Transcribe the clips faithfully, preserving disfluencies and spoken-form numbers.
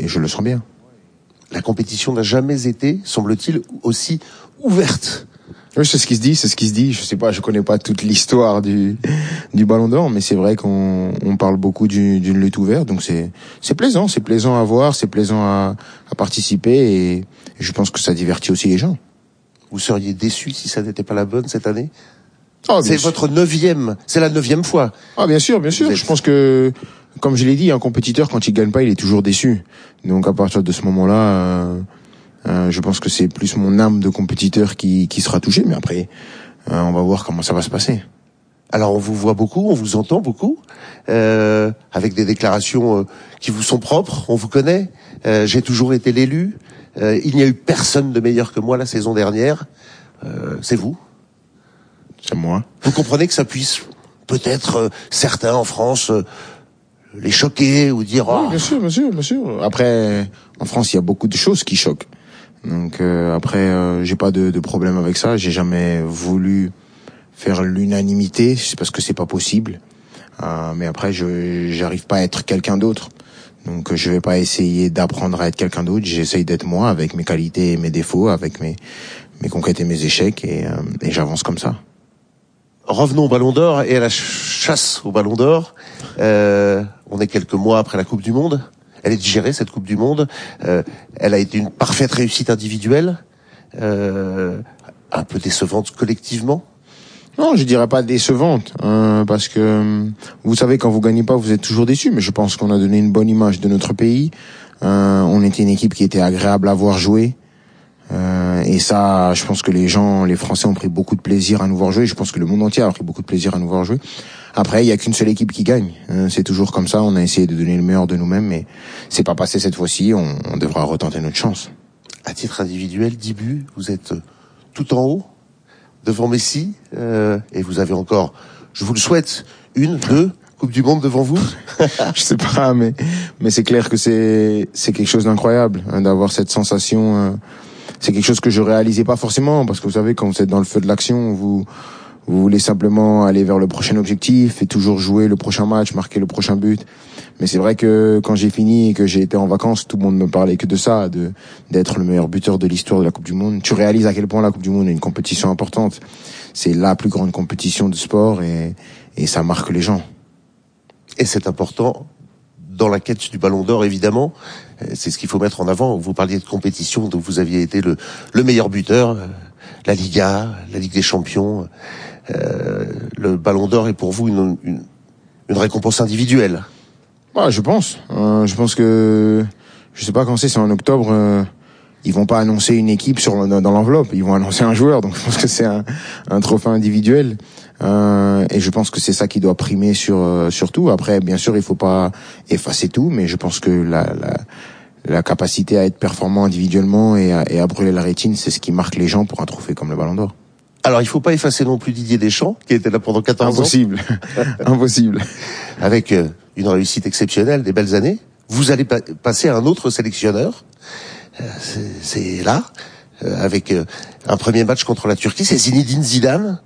et je le sens bien. La compétition n'a jamais été, semble-t-il, aussi ouverte. Oui, c'est ce qui se dit, c'est ce qui se dit. Je sais pas, je connais pas toute l'histoire du du Ballon d'Or, mais c'est vrai qu'on on parle beaucoup du, d'une lutte ouverte, donc c'est c'est plaisant, c'est plaisant à voir, c'est plaisant à, à participer, et je pense que ça divertit aussi les gens. Vous seriez déçu si ça n'était pas la bonne cette année? Oh, c'est sûr. votre neuvième, c'est la neuvième fois. Ah bien sûr, bien sûr. Êtes... Je pense que, comme je l'ai dit, un compétiteur quand il gagne pas, il est toujours déçu. Donc à partir de ce moment-là. Euh... Euh, je pense que c'est plus mon âme de compétiteur qui, qui sera touchée, mais après, euh, on va voir comment ça va se passer. Alors, on vous voit beaucoup, on vous entend beaucoup, euh, avec des déclarations euh, qui vous sont propres, on vous connaît. Euh, j'ai toujours été l'élu. Euh, il n'y a eu personne de meilleur que moi la saison dernière. Euh, c'est vous. C'est moi. Vous comprenez que ça puisse, peut-être, euh, certains en France... Euh, les choquer ou dire... Oh. Oui, bien sûr, bien sûr, bien sûr. Après, en France, il y a beaucoup de choses qui choquent. Donc euh, après, euh, j'ai pas de, de problème avec ça. J'ai jamais voulu faire l'unanimité, c'est parce que c'est pas possible. Euh, mais après, je j'arrive pas à être quelqu'un d'autre. Donc je vais pas essayer d'apprendre à être quelqu'un d'autre. J'essaye d'être moi, avec mes qualités et mes défauts, avec mes mes conquêtes et mes échecs, et, euh, et j'avance comme ça. Revenons au Ballon d'Or et à la chasse au Ballon d'Or. Euh, on est quelques mois après la Coupe du Monde. Elle est digérée, cette Coupe du Monde. Euh, elle a été une parfaite réussite individuelle, euh, un peu décevante collectivement. Non, je dirais pas décevante, hein, parce que vous savez, quand vous gagnez pas, vous êtes toujours déçu. Mais je pense qu'on a donné une bonne image de notre pays. Euh, on était une équipe qui était agréable à voir jouer. Euh, et ça, je pense que les gens, les Français ont pris beaucoup de plaisir à nous voir jouer. Je pense que le monde entier a pris beaucoup de plaisir à nous voir jouer. Après, il y a qu'une seule équipe qui gagne. Euh, c'est toujours comme ça. On a essayé de donner le meilleur de nous-mêmes, mais c'est pas passé cette fois-ci. On, on devra retenter notre chance. À titre individuel, dix buts, vous êtes tout en haut, devant Messi, euh, et vous avez encore, je vous le souhaite, une, deux Coupe du Monde devant vous. Je sais pas, mais mais c'est clair que c'est c'est quelque chose d'incroyable, hein, d'avoir cette sensation. Euh, c'est quelque chose que je réalisais pas forcément, parce que vous savez, quand vous êtes dans le feu de l'action, vous vous voulez simplement aller vers le prochain objectif et toujours jouer le prochain match, marquer le prochain but. Mais c'est vrai que quand j'ai fini et que j'ai été en vacances, tout le monde me parlait que de ça, de d'être le meilleur buteur de l'histoire de la Coupe du Monde. Tu réalises à quel point la Coupe du Monde est une compétition importante. C'est la plus grande compétition de sport, et et ça marque les gens. Et c'est important dans la quête du Ballon d'Or, évidemment. C'est ce qu'il faut mettre en avant. Vous parliez de compétition, donc vous aviez été le, le meilleur buteur, la Liga, la Ligue des Champions. Euh, le Ballon d'Or est pour vous une, une, une récompense individuelle. Ouais, je pense. Euh, je pense que, je sais pas quand c'est, c'est en octobre. Euh, ils vont pas annoncer une équipe sur dans l'enveloppe. Ils vont annoncer un joueur. Donc je pense que c'est un, un trophée individuel. Euh, et je pense que c'est ça qui doit primer sur euh, sur tout. Après, bien sûr, il faut pas effacer tout, mais je pense que la la, la capacité à être performant individuellement et à, et à brûler la rétine, c'est ce qui marque les gens pour un trophée comme le Ballon d'Or. Alors, il faut pas effacer non plus Didier Deschamps, qui était là pendant quatorze Impossible. ans. Impossible. Avec euh, une réussite exceptionnelle, des belles années. Vous allez pa- passer à un autre sélectionneur. Euh, c'est, c'est là, euh, avec euh, un premier match contre la Turquie. C'est Zinedine Zidane.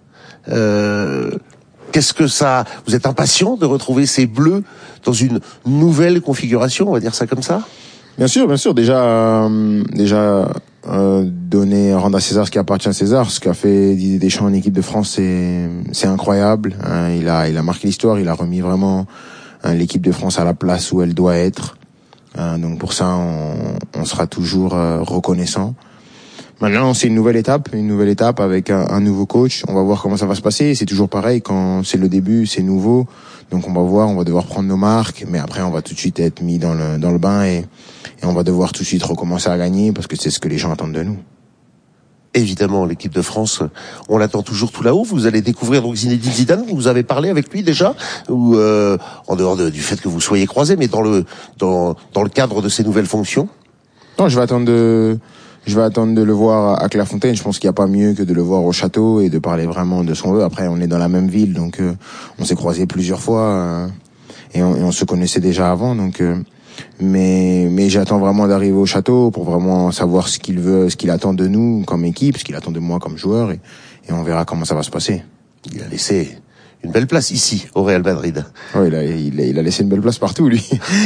Euh, qu'est-ce que ça... Vous êtes impatient de retrouver ces Bleus dans une nouvelle configuration, on va dire ça comme ça? Bien sûr, bien sûr. Déjà, euh, déjà euh, donner, rendre à César ce qui appartient à César. Ce qu'a fait Didier Deschamps en équipe de France, c'est c'est incroyable. Hein, il a il a marqué l'histoire. Il a remis vraiment hein, l'équipe de France à la place où elle doit être. Hein, donc pour ça, on, on sera toujours euh, reconnaissant. Maintenant, c'est une nouvelle étape, une nouvelle étape avec un, un nouveau coach. On va voir comment ça va se passer. C'est toujours pareil, quand c'est le début, c'est nouveau. Donc on va voir, on va devoir prendre nos marques, mais après on va tout de suite être mis dans le dans le bain et, et on va devoir tout de suite recommencer à gagner parce que c'est ce que les gens attendent de nous. Évidemment, l'équipe de France, on l'attend toujours tout là-haut. Vous allez découvrir donc Zinedine Zidane. Vous avez parlé avec lui déjà, ou euh, en dehors de, du fait que vous soyez croisés, mais dans le dans dans le cadre de ces nouvelles fonctions. Non, je vais attendre de Je vais attendre de le voir à Clairefontaine. Je pense qu'il n'y a pas mieux que de le voir au château et de parler vraiment de son jeu. Après, on est dans la même ville, donc euh, on s'est croisés plusieurs fois euh, et, on, et on se connaissait déjà avant. Donc, euh, mais mais j'attends vraiment d'arriver au château pour vraiment savoir ce qu'il veut, ce qu'il attend de nous comme équipe, ce qu'il attend de moi comme joueur, et, et on verra comment ça va se passer. Il a laissé une belle place ici au Real Madrid. Oui, il a, il a, il a laissé une belle place partout, lui.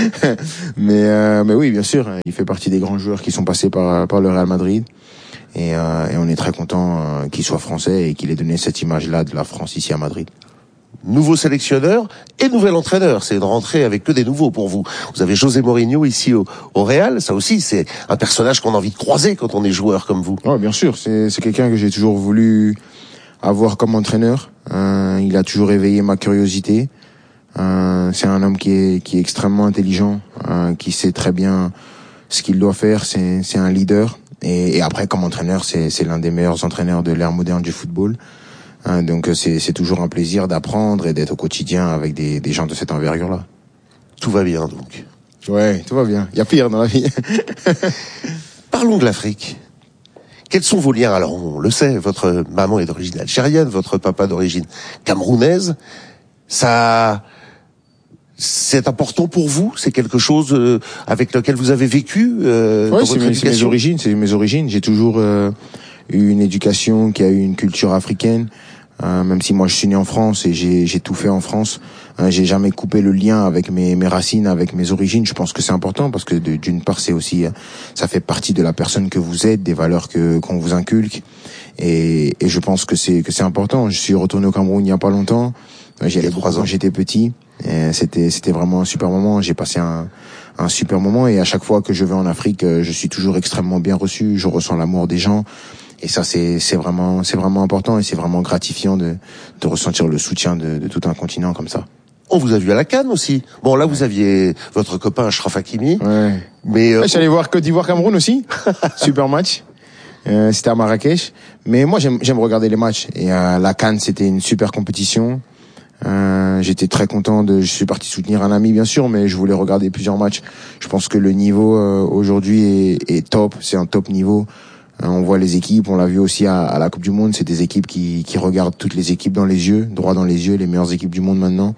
mais, euh, mais oui, bien sûr, il fait partie des grands joueurs qui sont passés par, par le Real Madrid. Et, euh, et on est très content euh, qu'il soit français et qu'il ait donné cette image-là de la France ici à Madrid. Nouveau sélectionneur et nouvel entraîneur. C'est de rentrer avec que des nouveaux pour vous. Vous avez José Mourinho ici au, au Real. Ça aussi, c'est un personnage qu'on a envie de croiser quand on est joueur comme vous. Oui, bien sûr. C'est, c'est quelqu'un que j'ai toujours voulu avoir comme entraîneur. Euh, il a toujours éveillé ma curiosité. Euh, c'est un homme qui est, qui est extrêmement intelligent, euh, qui sait très bien ce qu'il doit faire. C'est, c'est un leader. Et, et après, comme entraîneur, c'est, c'est l'un des meilleurs entraîneurs de l'ère moderne du football. Hein, donc c'est, c'est toujours un plaisir d'apprendre et d'être au quotidien avec des, des gens de cette envergure-là. Tout va bien donc. Ouais, tout va bien. Il y a pire dans la vie. Parlons de l'Afrique. Quels sont vos liens? Alors on le sait, votre maman est d'origine algérienne, votre papa d'origine camerounaise. Ça, c'est important pour vous? C'est quelque chose euh, avec lequel vous avez vécu euh, ouais, dans c'est votre mes, éducation? c'est mes origines. C'est mes origines. J'ai toujours euh, eu une éducation qui a eu une culture africaine. Euh, même si moi je suis né en France et j'ai, j'ai tout fait en France, euh, j'ai jamais coupé le lien avec mes, mes racines, avec mes origines. Je pense que c'est important parce que de, d'une part c'est aussi, ça fait partie de la personne que vous êtes, des valeurs que qu'on vous inculque, et, et je pense que c'est que c'est important. Je suis retourné au Cameroun il y a pas longtemps. J'y allais beaucoup quand j'étais petit. Et c'était c'était vraiment un super moment. J'ai passé un un super moment et à chaque fois que je vais en Afrique, je suis toujours extrêmement bien reçu. Je ressens l'amour des gens. Et ça, c'est, c'est vraiment, c'est vraiment important et c'est vraiment gratifiant de, de ressentir le soutien de, de tout un continent comme ça. On vous a vu à la CAN aussi. Bon, là, vous aviez votre copain Achraf Hakimi. Ouais. Mais euh, ouais, j'allais voir Côte d'Ivoire Cameroun aussi. Super match. Euh, c'était à Marrakech. Mais moi, j'aime, j'aime regarder les matchs. Et euh, la CAN, c'était une super compétition. Euh, j'étais très content de. Je suis parti soutenir un ami, bien sûr, mais je voulais regarder plusieurs matchs. Je pense que le niveau euh, aujourd'hui est, est top. C'est un top niveau. On voit les équipes, on l'a vu aussi à, à la Coupe du Monde, c'est des équipes qui, qui regardent toutes les équipes dans les yeux, droit dans les yeux, les meilleures équipes du monde maintenant.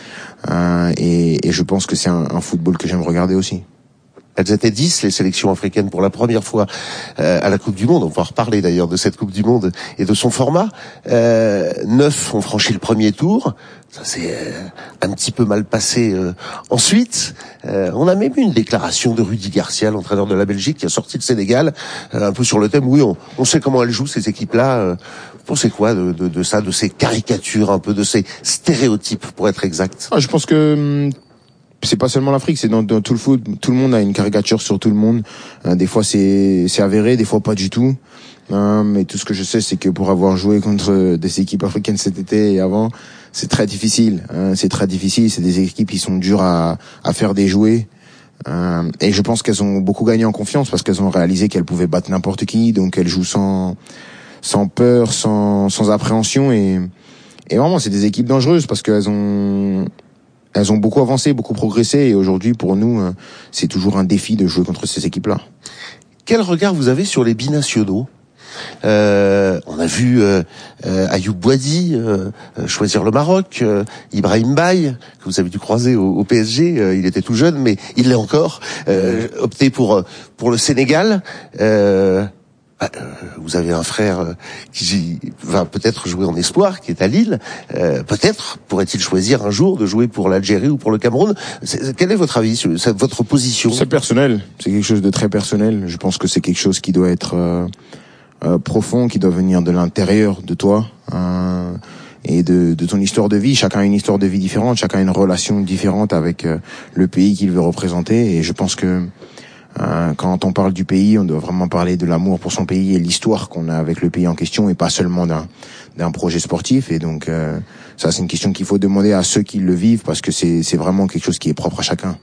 Euh, et, et je pense que c'est un, un football que j'aime regarder aussi. Elles étaient dix, les sélections africaines, pour la première fois euh, à la Coupe du Monde. On va reparler d'ailleurs de cette Coupe du Monde et de son format. Euh, neuf ont franchi le premier tour. Ça s'est euh, un petit peu mal passé euh, ensuite. Euh, on a même eu une déclaration de Rudi Garcia, l'entraîneur de la Belgique, qui a sorti le Sénégal, euh, un peu sur le thème, oui, on, on sait comment elles jouent, ces équipes-là. Euh, vous pensez quoi de, de, de ça, de ces caricatures, un peu de ces stéréotypes, pour être exact? Ah, je pense que... Hum, c'est pas seulement l'Afrique, c'est dans, dans tout le foot. Tout le monde a une caricature sur tout le monde. Euh, des fois c'est c'est avéré, des fois pas du tout. Euh, mais tout ce que je sais, c'est que pour avoir joué contre des équipes africaines cet été et avant, c'est très difficile. Hein, c'est très difficile. C'est des équipes qui sont dures à à faire déjouer. Euh, et je pense qu'elles ont beaucoup gagné en confiance parce qu'elles ont réalisé qu'elles pouvaient battre n'importe qui. Donc elles jouent sans sans peur, sans sans appréhension et et vraiment c'est des équipes dangereuses parce qu'elles ont Elles ont beaucoup avancé, beaucoup progressé, et aujourd'hui, pour nous, c'est toujours un défi de jouer contre ces équipes-là. Quel regard vous avez sur les binationaux? Euh, on a vu euh, euh, Ayoub Boadi euh, choisir le Maroc, euh, Ibrahim Baye, que vous avez dû croiser au, au P S G, euh, il était tout jeune, mais il l'est encore, euh, opté pour pour le Sénégal. Euh, Ah, euh, vous avez un frère euh, qui va peut-être jouer en espoir, qui est à Lille. Euh, peut-être pourrait-il choisir un jour de jouer pour l'Algérie ou pour le Cameroun. C'est, quel est votre avis, sur, votre position? C'est personnel. C'est quelque chose de très personnel. Je pense que c'est quelque chose qui doit être euh, euh, profond, qui doit venir de l'intérieur de toi euh, et de, de ton histoire de vie. Chacun a une histoire de vie différente. Chacun a une relation différente avec euh, le pays qu'il veut représenter. Et je pense que Euh, quand on parle du pays, on doit vraiment parler de l'amour pour son pays et l'histoire qu'on a avec le pays en question, et pas seulement d'un d'un projet sportif. Et donc euh, ça, c'est une question qu'il faut demander à ceux qui le vivent, parce que c'est c'est vraiment quelque chose qui est propre à chacun.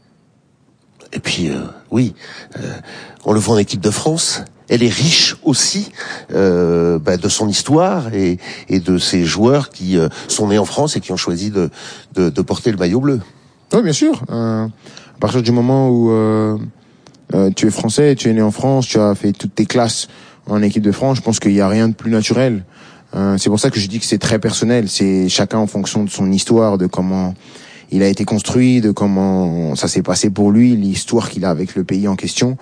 Et puis euh, oui, euh, on le voit en équipe de France. Elle est riche aussi euh, bah, de son histoire et, et de ses joueurs qui euh, sont nés en France et qui ont choisi de de, de porter le maillot bleu. Oui, bien sûr. Euh, à partir du moment où euh, Euh, tu es français, tu es né en France, tu as fait toutes tes classes en équipe de France, je pense qu'il n'y a rien de plus naturel. Euh, c'est pour ça que je dis que c'est très personnel. C'est chacun en fonction de son histoire, de comment il a été construit, de comment ça s'est passé pour lui, l'histoire qu'il a avec le pays en question.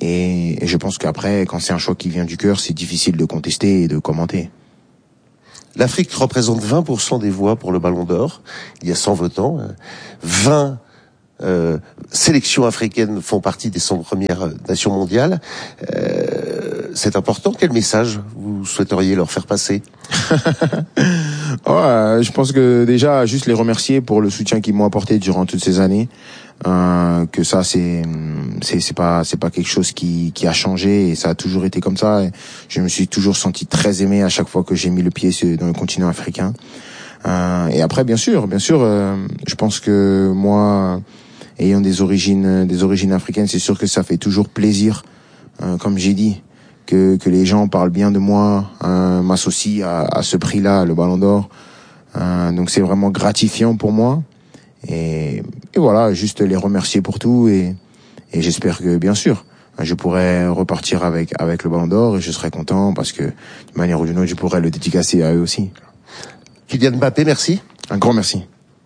Et, et je pense qu'après, quand c'est un choix qui vient du cœur, c'est difficile de contester et de commenter. L'Afrique représente vingt pour cent des voix pour le Ballon d'Or. Il y a cent votants. vingt euh, sélections africaines font partie des cent premières nations mondiales. Euh, c'est important. Quel message vous souhaiteriez leur faire passer? oh, euh, Je pense que déjà, juste les remercier pour le soutien qu'ils m'ont apporté durant toutes ces années. Euh, que ça, c'est c'est c'est pas c'est pas quelque chose qui qui a changé, et ça a toujours été comme ça. Et je me suis toujours senti très aimé à chaque fois que j'ai mis le pied dans le continent africain. Euh, et après, bien sûr, bien sûr, euh, je pense que moi, ayant des origines des origines africaines, c'est sûr que ça fait toujours plaisir, euh, comme j'ai dit, que que les gens parlent bien de moi, euh, m'associent à, à ce prix-là, le Ballon d'Or. Euh, donc c'est vraiment gratifiant pour moi. Et, et voilà, juste les remercier pour tout, et, et j'espère que, bien sûr, je pourrai repartir avec avec le Ballon d'Or, et je serai content parce que, d'une manière ou d'une autre, je pourrai le dédicacer à eux aussi. Kylian Mbappé, merci. Un grand merci.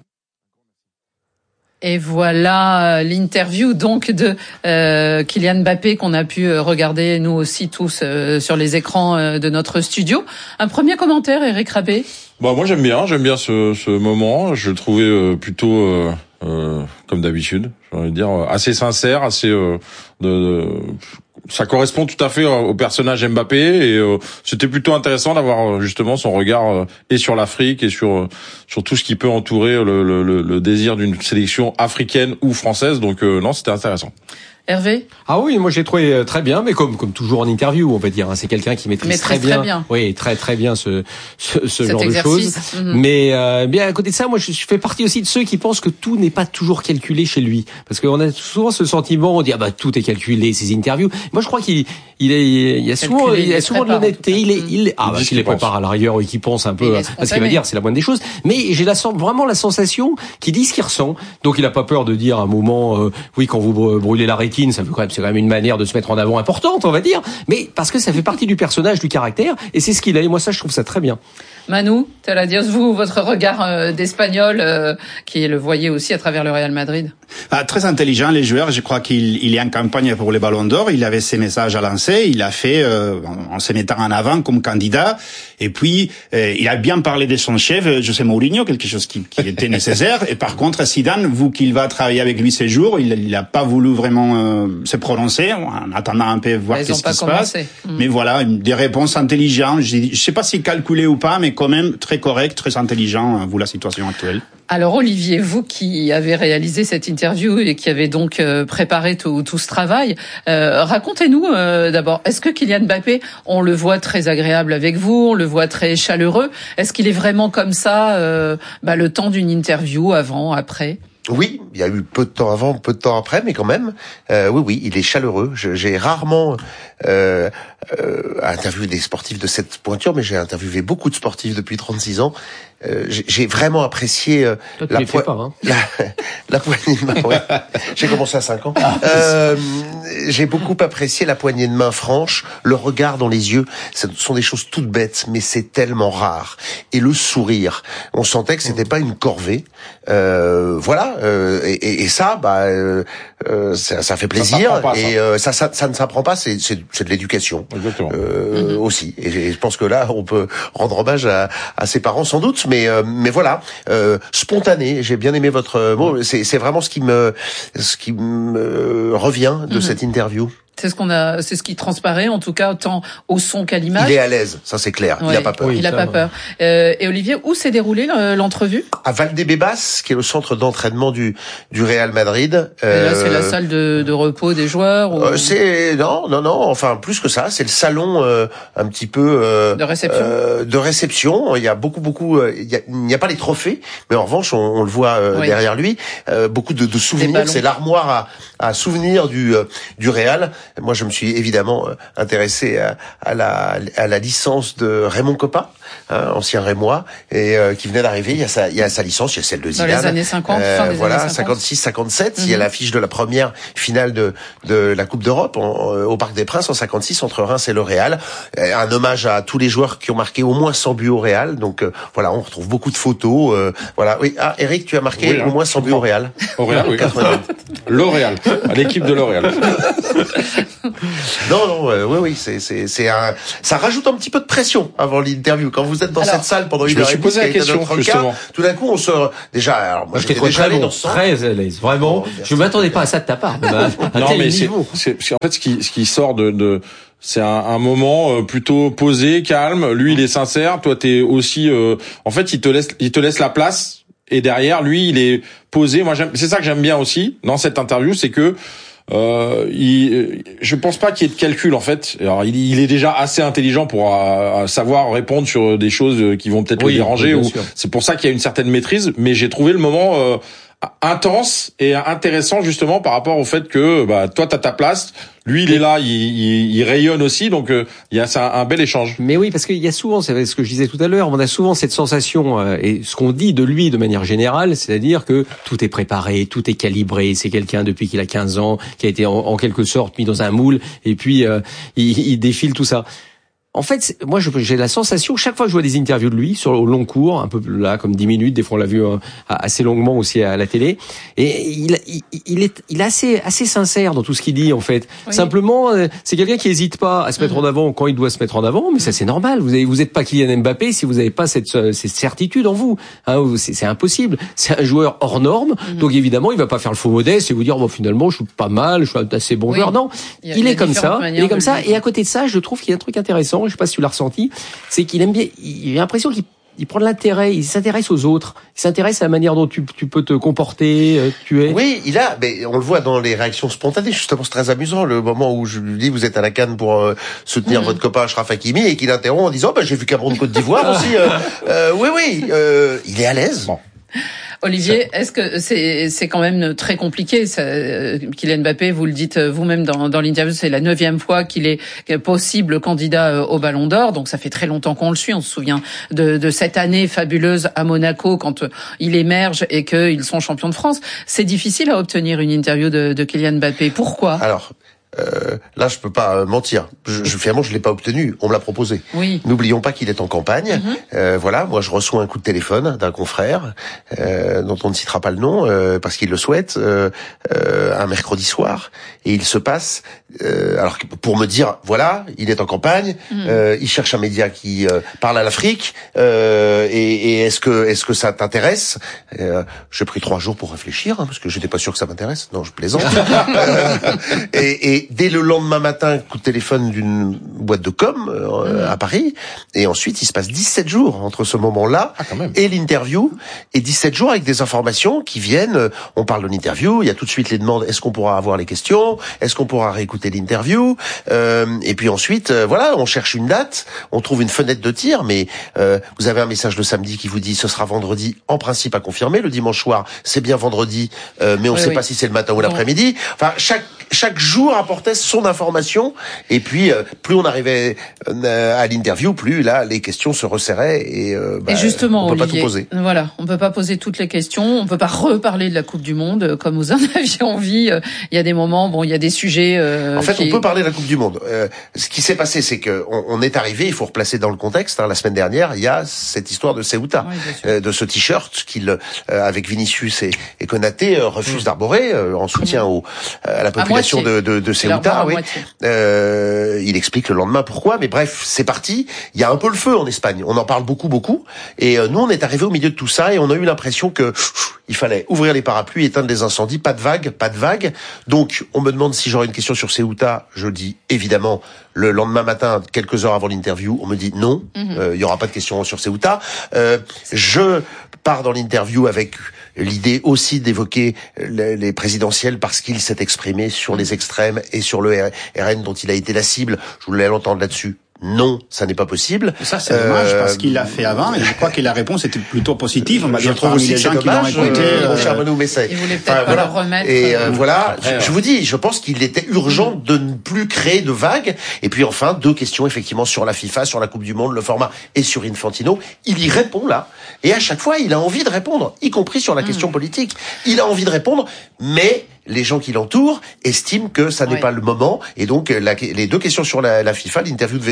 Et voilà l'interview donc de euh, Kylian Mbappé qu'on a pu regarder nous aussi tous euh, sur les écrans euh, de notre studio. Un premier commentaire, Eric Rabé? Bah moi j'aime bien, j'aime bien ce, ce moment. Je le trouvais euh, plutôt euh, euh, comme d'habitude, j'ai envie de dire assez sincère, assez euh, de, de ça correspond tout à fait au personnage Mbappé, et euh, c'était plutôt intéressant d'avoir justement son regard euh, et sur l'Afrique et sur euh, sur tout ce qui peut entourer le, le, le désir d'une sélection africaine ou française. Donc euh, non, c'était intéressant. Hervé? Ah oui, moi j'ai trouvé très bien, mais comme comme toujours en interview, on va dire, hein, c'est quelqu'un qui maîtrise, maîtrise très, bien, très bien, oui, très très bien ce ce, ce genre exercice. de choses. Mm-hmm. Mais euh, bien à côté de ça, moi je, je fais partie aussi de ceux qui pensent que tout n'est pas toujours calculé chez lui, parce qu'on a souvent ce sentiment, on dit ah bah tout est calculé, ces interviews. Moi je crois qu'il il est il y a souvent calculé, il y a souvent de l'honnêteté, il est il ah bah s'il les prépare à l'arrière et qu'il pense un peu à ce qu'il va dire, c'est la moindre des choses. Mais j'ai la vraiment la sensation qu'il dit ce qu'il ressent, donc il a pas peur de dire à un moment euh, oui quand vous brûlez la rétine, ça veut quand même, c'est quand même une manière de se mettre en avant importante, on va dire, mais parce que ça fait partie du personnage, du caractère, et c'est ce qu'il a, et moi ça je trouve ça très bien. Manu, Teladios, vous, votre regard euh, d'Espagnol, euh, qui le voyez aussi à travers le Real Madrid. Ah, très intelligent, les joueurs. Je crois qu'il il est en campagne pour le Ballon d'Or. Il avait ses messages à lancer. Il a fait euh, en, en se mettant en avant comme candidat. Et puis, euh, il a bien parlé de son chef, José Mourinho, quelque chose qui, qui était nécessaire. Et par contre, Zidane, vu qu'il va travailler avec lui ces jours, il n'a pas voulu vraiment euh, se prononcer, en attendant un peu voir qu'est-ce qui se passe. Mmh. Mais voilà, des réponses intelligentes. Je ne sais pas si calculées ou pas, mais quand même très correct, très intelligent, vu la situation actuelle. Alors Olivier, vous qui avez réalisé cette interview et qui avez donc euh, préparé tout, tout ce travail, euh, racontez-nous euh, d'abord, est-ce que Kylian Mbappé, on le voit très agréable avec vous, on le voit très chaleureux, est-ce qu'il est vraiment comme ça euh, bah, le temps d'une interview, avant, après ? Oui, il y a eu peu de temps avant, peu de temps après, mais quand même, euh, oui, oui, il est chaleureux. Je, j'ai rarement euh, euh, interviewé des sportifs de cette pointure, mais j'ai interviewé beaucoup de sportifs depuis trente-six ans. Euh, j'ai, j'ai vraiment apprécié euh, Toi, la, po- pas, hein. la, la poignée de main. Ouais. J'ai commencé à cinq ans. Euh, j'ai beaucoup apprécié la poignée de main franche, le regard dans les yeux. Ce sont des choses toutes bêtes, mais c'est tellement rare. Et le sourire, on sentait que c'était pas une corvée. Euh, voilà. Euh, et, et ça, bah, euh, euh, ça, ça fait plaisir. Ça pas, et ça. Euh, ça, ça, ça ne s'apprend pas. C'est, c'est, c'est de l'éducation euh, mm-hmm. aussi. Et je pense que là, on peut rendre hommage à, à ses parents, sans doute. Mais, euh, mais voilà, euh, spontané. J'ai bien aimé votre mot. C'est, c'est vraiment ce qui me, ce qui me revient de mm-hmm. cette interview. C'est ce qu'on a, c'est ce qui transparaît, en tout cas, autant au son qu'à l'image. Il est à l'aise, ça c'est clair. Ouais, il a pas peur. Oui, il a pas peur. Euh, et Olivier, où s'est déroulée l'entrevue ? À Valdebebas, qui est le centre d'entraînement du du Real Madrid. Et là, c'est la salle de, de repos des joueurs. Ou... Euh, c'est non, non, non. Enfin, plus que ça, c'est le salon euh, un petit peu euh, de réception. Euh, de réception. Il y a beaucoup, beaucoup. Euh, il y a, il n'y a pas les trophées, mais en revanche, on, on le voit euh, oui. derrière lui. Euh, beaucoup de, de souvenirs. C'est l'armoire à, à souvenirs du euh, du Real. Moi, je me suis évidemment intéressé à, à la à la licence de Raymond Kopa, hein, ancien Rémois, et euh, qui venait d'arriver. Il y a sa il y a sa licence, il y a celle de Zidane. Dans les années cinquante, euh, fin des voilà, années cinquante. cinquante-six cinquante-sept. Mm-hmm. Il y a l'affiche de la première finale de de la Coupe d'Europe en, euh, au Parc des Princes en cinquante-six entre Reims et le Real. Euh, un hommage à tous les joueurs qui ont marqué au moins cent buts au Real. Donc euh, voilà, on retrouve beaucoup de photos. Euh, voilà. Oui, ah, Eric, tu as marqué oui, hein, au moins cent buts au Real. Au Real, oui. L'Oréal, à l'équipe de L'Oréal. non, non, euh, oui, oui, c'est, c'est, c'est un, ça rajoute un petit peu de pression avant l'interview. Quand vous êtes dans alors, cette salle pendant une heure et demie, posé la question, justement. Cas, tout d'un coup, on se, déjà, alors, moi, je t'ai trouvé très bon, très à l'aise, vraiment. Oh, je m'attendais pas à ça de ta part. Non, mais c'est, c'est, c'est, en fait, ce qui, ce qui sort de, de, c'est un, un moment plutôt posé, calme. Lui, il est sincère. Toi, t'es aussi, euh, en fait, il te laisse, il te laisse la place. Et derrière, lui, il est posé. Moi, j'aime, c'est ça que j'aime bien aussi dans cette interview, c'est que euh, il, je pense pas qu'il y ait de calcul en fait. Alors, il, il est déjà assez intelligent pour euh, savoir répondre sur des choses qui vont peut-être oui, le déranger. Oui, ou c'est pour ça qu'il y a une certaine maîtrise. Mais j'ai trouvé le moment euh, intense et intéressant justement par rapport au fait que bah toi t'as ta place. Lui, il est là, il, il, il rayonne aussi, donc euh, il y a ça, un bel échange. Mais oui, parce qu'il y a souvent, c'est ce que je disais tout à l'heure, on a souvent cette sensation, euh, et ce qu'on dit de lui de manière générale, c'est-à-dire que tout est préparé, tout est calibré, c'est quelqu'un depuis qu'il a quinze ans, qui a été en, en quelque sorte mis dans un moule, et puis euh, il, il défile tout ça. En fait, moi, j'ai la sensation, chaque fois que je vois des interviews de lui, sur le long cours, un peu là, comme dix minutes, des fois on l'a vu euh, assez longuement aussi à la télé, et il, il, il est, il est assez, assez sincère dans tout ce qu'il dit, en fait. Oui. Simplement, euh, c'est quelqu'un qui hésite pas à se mettre mmh. en avant quand il doit se mettre en avant, mais ça c'est normal. Vous avez, vous êtes pas Kylian Mbappé si vous n'avez pas cette, cette certitude en vous. Hein, c'est, c'est impossible. C'est un joueur hors norme, mmh. donc évidemment, il va pas faire le faux modeste et vous dire, bon, finalement, je suis pas mal, je suis un assez bon oui. joueur. Non, il, a, il, il est comme ça, il est comme ça, et à côté de ça, je trouve qu'il y a un truc intéressant. Je sais pas si tu l'as ressenti, c'est qu'il aime bien, il a l'impression qu'il il prend de l'intérêt, il s'intéresse aux autres, il s'intéresse à la manière dont tu, tu peux te comporter, euh, tu es. Oui, il a, mais on le voit dans les réactions spontanées, justement, c'est très amusant, le moment où je lui dis, vous êtes à la Cannes pour euh, soutenir mmh. votre copain Achraf Hakimi, et qu'il interrompt en disant, bah, j'ai vu Cameroun-Côte d'Ivoire aussi, euh, euh, oui, oui, euh, il est à l'aise. Bon. Olivier, est-ce que c'est c'est quand même très compliqué ça, Kylian Mbappé, vous le dites vous-même dans, dans l'interview, c'est la neuvième fois qu'il est possible candidat au Ballon d'Or, donc ça fait très longtemps qu'on le suit. On se souvient de, de cette année fabuleuse à Monaco quand il émerge et qu'ils sont champions de France. C'est difficile à obtenir une interview de, de Kylian Mbappé. Pourquoi ? Alors. Euh, là, je peux pas euh, mentir. Je, je, finalement, je l'ai pas obtenu. On me l'a proposé. Oui. N'oublions pas qu'il est en campagne. Mm-hmm. Euh, voilà. Moi, je reçois un coup de téléphone d'un confrère euh, dont on ne citera pas le nom euh, parce qu'il le souhaite. Euh, euh, un mercredi soir, et il se passe. Euh, alors pour me dire, voilà, il est en campagne. Mm. Euh, il cherche un média qui euh, parle à l'Afrique. Euh, et, et est-ce que est-ce que ça t'intéresse ? euh, J'ai pris trois jours pour réfléchir hein, parce que j'étais pas sûr que ça m'intéresse. Non, je plaisante. euh, et, et dès le lendemain matin, coup de téléphone d'une boîte de com euh, mmh. à Paris. Et ensuite, il se passe dix-sept jours entre ce moment-là ah, et l'interview. Et dix-sept jours avec des informations qui viennent. On parle de l'interview. Il y a tout de suite les demandes. Est-ce qu'on pourra avoir les questions ? Est-ce qu'on pourra réécouter l'interview ? euh, Et puis ensuite, euh, voilà, on cherche une date. On trouve une fenêtre de tir. Mais euh, vous avez un message le samedi qui vous dit ce sera vendredi. En principe à confirmer. Le dimanche soir, c'est bien vendredi. Euh, mais on ne oui, sait oui. pas si c'est le matin ou non. l'après-midi. Enfin, chaque chaque jour apportait son information, et puis euh, plus on arrivait euh, à l'interview, plus là les questions se resserraient et, euh, bah, et justement, on peut Olivier, pas tout poser. Voilà, on peut pas poser toutes les questions, on peut pas reparler de la Coupe du Monde comme vous en aviez envie. Il y a des moments, bon, il y a des sujets. Euh, en fait, qui... on peut parler de la Coupe du Monde. Euh, ce qui s'est passé, c'est que on, on est arrivé. Il faut replacer dans le contexte. Hein, la semaine dernière, il y a cette histoire de Ceuta, oui, euh, de ce t-shirt qu'il, euh, avec Vinicius et, et Konaté, euh, refuse mmh. d'arborer euh, en soutien mmh. au, à la population à de, de, de Ceuta, oui. Euh, il explique le lendemain pourquoi, mais bref, c'est parti. Il y a un peu le feu en Espagne. On en parle beaucoup, beaucoup. Et euh, nous, on est arrivé au milieu de tout ça et on a eu l'impression que pff, il fallait ouvrir les parapluies, éteindre les incendies. Pas de vague, pas de vague. Donc, on me demande si j'aurais une question sur Ceuta. Je dis évidemment. Le lendemain matin, quelques heures avant l'interview, on me dit non, il mm-hmm. euh, y aura pas de question sur Ceuta. Euh, je pars dans l'interview avec l'idée aussi d'évoquer les, les présidentielles parce qu'il s'est exprimé sur les extrêmes et sur le R N dont il a été la cible. Je voulais l'entendre là-dessus. Non, ça n'est pas possible. Ça, c'est euh, dommage parce qu'il l'a fait avant et je crois que la réponse était plutôt positive. On va je dire trouve aussi les gens dommage, qui l'ont écouté. Euh, mon cher Benoît Messet. Il voulait peut-être enfin, pas voilà. le remettre. Et euh, voilà, Après, je, je vous dis, je pense qu'il était urgent de ne plus créer de vagues. Et puis enfin, deux questions effectivement sur la FIFA, sur la Coupe du Monde, le format et sur Infantino. Il y répond là. Et à chaque fois, il a envie de répondre, y compris sur la mmh. question politique. Il a envie de répondre, mais les gens qui l'entourent estiment que ça n'est oui. pas le moment. Et donc, la, les deux questions sur la, la FIFA, l'interview devait durer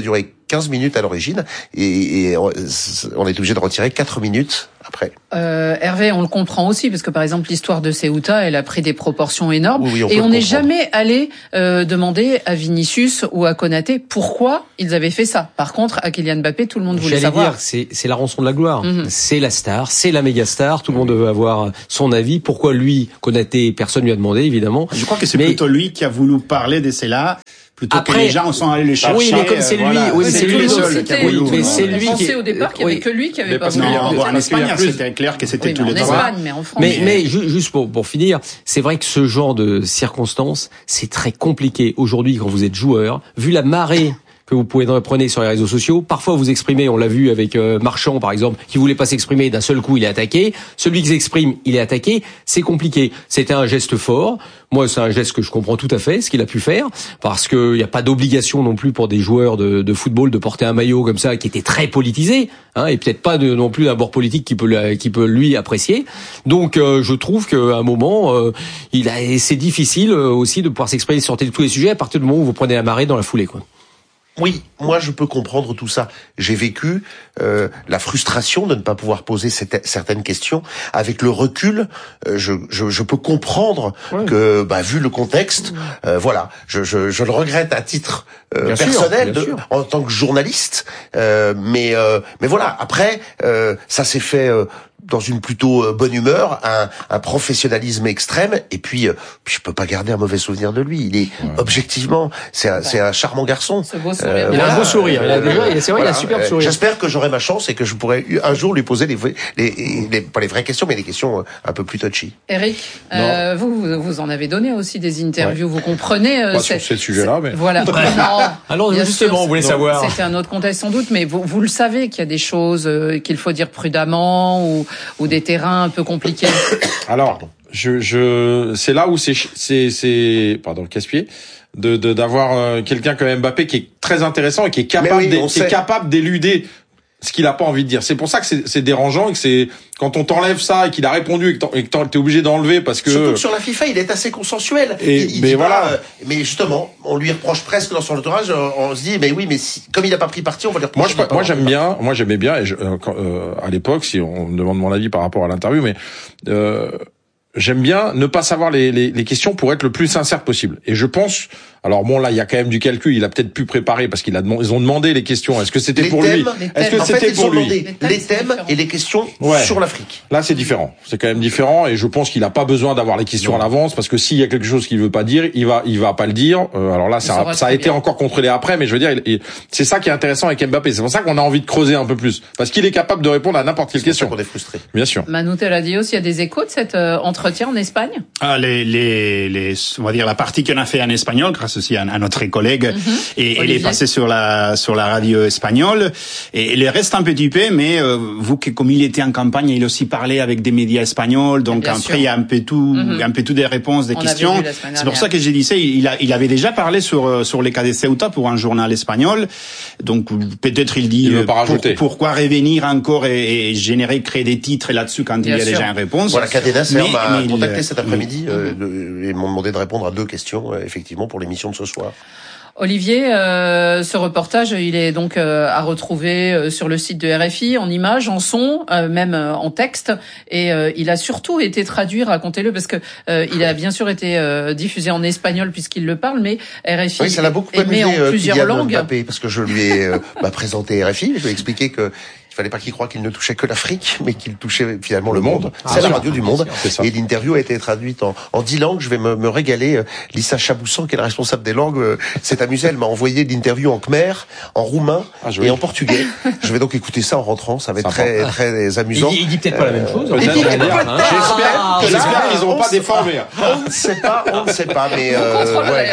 quinze minutes à l'origine et, et on est obligé de retirer quatre minutes après. Euh, Hervé, on le comprend aussi parce que par exemple l'histoire de Ceuta, elle a pris des proportions énormes oui, oui, on et on n'est comprendre. jamais allé euh, demander à Vinicius ou à Konaté pourquoi ils avaient fait ça. Par contre, à Kylian Mbappé, tout le monde voulait J'allais savoir. dire, c'est c'est la rançon de la gloire. Mm-hmm. C'est la star, c'est la méga star. Tout le monde veut avoir son avis. Pourquoi lui, Konaté, personne lui a demandé évidemment. Je crois que c'est Mais... plutôt lui qui a voulu parler de cela. Plutôt Après, que les gens sont allés le chercher. Oui, mais comme c'est lui, voilà. oui, c'est c'est lui lui le seul seul qui a voulu. Oui, mais c'est lui on qui. pensait au départ qu'il y avait oui. que lui qui avait Mais pas parce voulu. qu'il y a- Non, bon, en parce qu'il y a Espagne, plus- c'était clair que c'était Oui, tous mais les en deux. Espagne, mais en France. Mais, mais ju- juste pour, pour finir, c'est vrai que ce genre de circonstances, c'est très compliqué aujourd'hui quand vous êtes joueur, vu la marée que vous pouvez prendre sur les réseaux sociaux. Parfois, vous exprimez, on l'a vu avec euh, Marchand, par exemple, qui voulait pas s'exprimer, d'un seul coup, il est attaqué. Celui qui s'exprime, il est attaqué. C'est compliqué. C'était un geste fort. Moi, c'est un geste que je comprends tout à fait, ce qu'il a pu faire, parce qu'il n'y a pas d'obligation non plus pour des joueurs de, de football de porter un maillot comme ça, qui était très politisé, hein, et peut-être pas de, non plus d'un bord politique qui peut, la, qui peut lui apprécier. Donc, euh, je trouve qu'à un moment, euh, il a, c'est difficile euh, aussi de pouvoir s'exprimer sur tous les sujets à partir du moment où vous prenez la marée dans la foulée, quoi. Oui, moi je peux comprendre tout ça. J'ai vécu euh, la frustration de ne pas pouvoir poser cette, certaines questions. Avec le recul, euh, je, je, je peux comprendre ouais. que, bah, vu le contexte, euh, voilà, je, je, je le regrette à titre euh, personnel, sûr, de, en tant que journaliste. Euh, mais, euh, mais voilà. Après, euh, ça s'est fait. Euh, dans une plutôt bonne humeur, un, un professionnalisme extrême, et puis, euh, puis je peux pas garder un mauvais souvenir de lui. Il est ouais. objectivement, c'est un, c'est un charmant garçon. Ce beau sourire. Euh, il a un beau sourire. Il a déjà, c'est vrai, voilà. Il a un superbe sourire. J'espère que j'aurai ma chance et que je pourrai un jour lui poser les, les, les pas les vraies questions, mais les questions un peu plus touchy. Eric, euh, vous, vous en avez donné aussi des interviews. Ouais. Vous comprenez euh, pas sur ce sujet-là, mais voilà. non, Alors justement, on voulait savoir. C'était un autre contexte sans doute, mais vous, vous le savez qu'il y a des choses euh, qu'il faut dire prudemment ou ou des terrains un peu compliqués. Alors, je, je, c'est là où c'est, c'est, c'est, pardon, casse-pied, de, de, d'avoir euh, quelqu'un comme Mbappé qui est très intéressant et qui est capable, oui, qui est capable d'éluder ce qu'il a pas envie de dire. C'est pour ça que c'est, c'est dérangeant et que c'est, quand on t'enlève ça et qu'il a répondu et que t'es obligé d'enlever parce que... Surtout que sur la FIFA, il est assez consensuel. Et, il, il mais dit voilà. Pas, euh, mais justement, on lui reproche presque dans son entourage, on, on se dit, mais oui, mais si, comme il a pas pris parti, on va lui reprocher. Moi, je, moi, j'aime bien, moi, j'aimais bien, et je, euh, quand, euh, à l'époque, si on me demande mon avis par rapport à l'interview, mais, euh, j'aime bien ne pas savoir les, les, les questions pour être le plus sincère possible. Et je pense, alors bon là il y a quand même du calcul, il a peut-être pu préparer parce qu'il a demandé, ils ont demandé les questions. Est-ce que c'était les pour thèmes, lui Est-ce que en c'était fait, pour lui Les thèmes, les thèmes et les questions ouais. sur l'Afrique. Là c'est différent, c'est quand même différent et je pense qu'il a pas besoin d'avoir les questions non. à l'avance parce que s'il y a quelque chose qu'il veut pas dire, il va il va pas le dire. Euh, alors là ça a, ça a été bien. encore contrôlé après, mais je veux dire, il, il, c'est ça qui est intéressant avec Mbappé. C'est pour ça qu'on a envie de creuser un peu plus parce qu'il est capable de répondre à n'importe quelle question. On est frustré. Bien sûr. Manu Teladios, il y a des échos de cet euh, entretien en Espagne. Ah, les, les, les, on va dire la partie qu'on a fait en espagnol, grâce aussi à, à notre collègue, mm-hmm. et elle est passée sur la sur la radio espagnole. Et il reste un petit peu, mais euh, vous que comme il était en campagne, il aussi parlait avec des médias espagnols, donc Bien après sûr. il y a un peu tout, mm-hmm. un peu tout des réponses, des on questions. C'est pour ça que j'ai dit ça. Il a, il avait déjà parlé sur sur les cas de Ceuta pour un journal espagnol. Donc peut-être il dit il pour, pourquoi revenir encore et, et générer, créer des titres là-dessus quand Bien il y a sûr. déjà une réponse. Voilà, Cadena m'a contacté il, cet après-midi euh, de, et m'ont demandé de répondre à deux questions, euh, effectivement, pour l'émission de ce soir. Olivier, euh, ce reportage, il est donc euh, à retrouver euh, sur le site de R F I, en images, en son, euh, même euh, en texte, et euh, il a surtout été traduit, racontez-le, parce que euh, il a bien sûr été euh, diffusé en espagnol puisqu'il le parle, mais R F I oui, ça l'a beaucoup émet amusé, en plusieurs euh, langues. Mbappé, parce que je lui ai euh, bah, présenté R F I, je lui ai expliqué que il fallait pas qu'il croie qu'il ne touchait que l'Afrique, mais qu'il touchait finalement le monde. Ah, c'est la radio du monde. Et l'interview a été traduite en, en dix langues. Je vais me, me régaler. Lisa Chaboussan, qui est la responsable des langues, s'est amusée. Elle m'a envoyé l'interview en khmer, en roumain ah, et en portugais. Je vais donc écouter ça en rentrant. Ça va être très, très, très amusant. Il, il dit peut-être pas euh, la même chose. Il dit peut-être pas. Hein. J'espère, ah, j'espère qu'ils n'ont pas déformé. On ne sait pas, on ne sait pas, mais euh, ouais.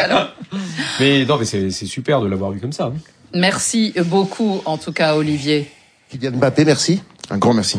Mais non, mais c'est, c'est super de l'avoir vu comme ça. Hein. Merci beaucoup, en tout cas, Olivier. Kylian Mbappé, merci. Un grand merci.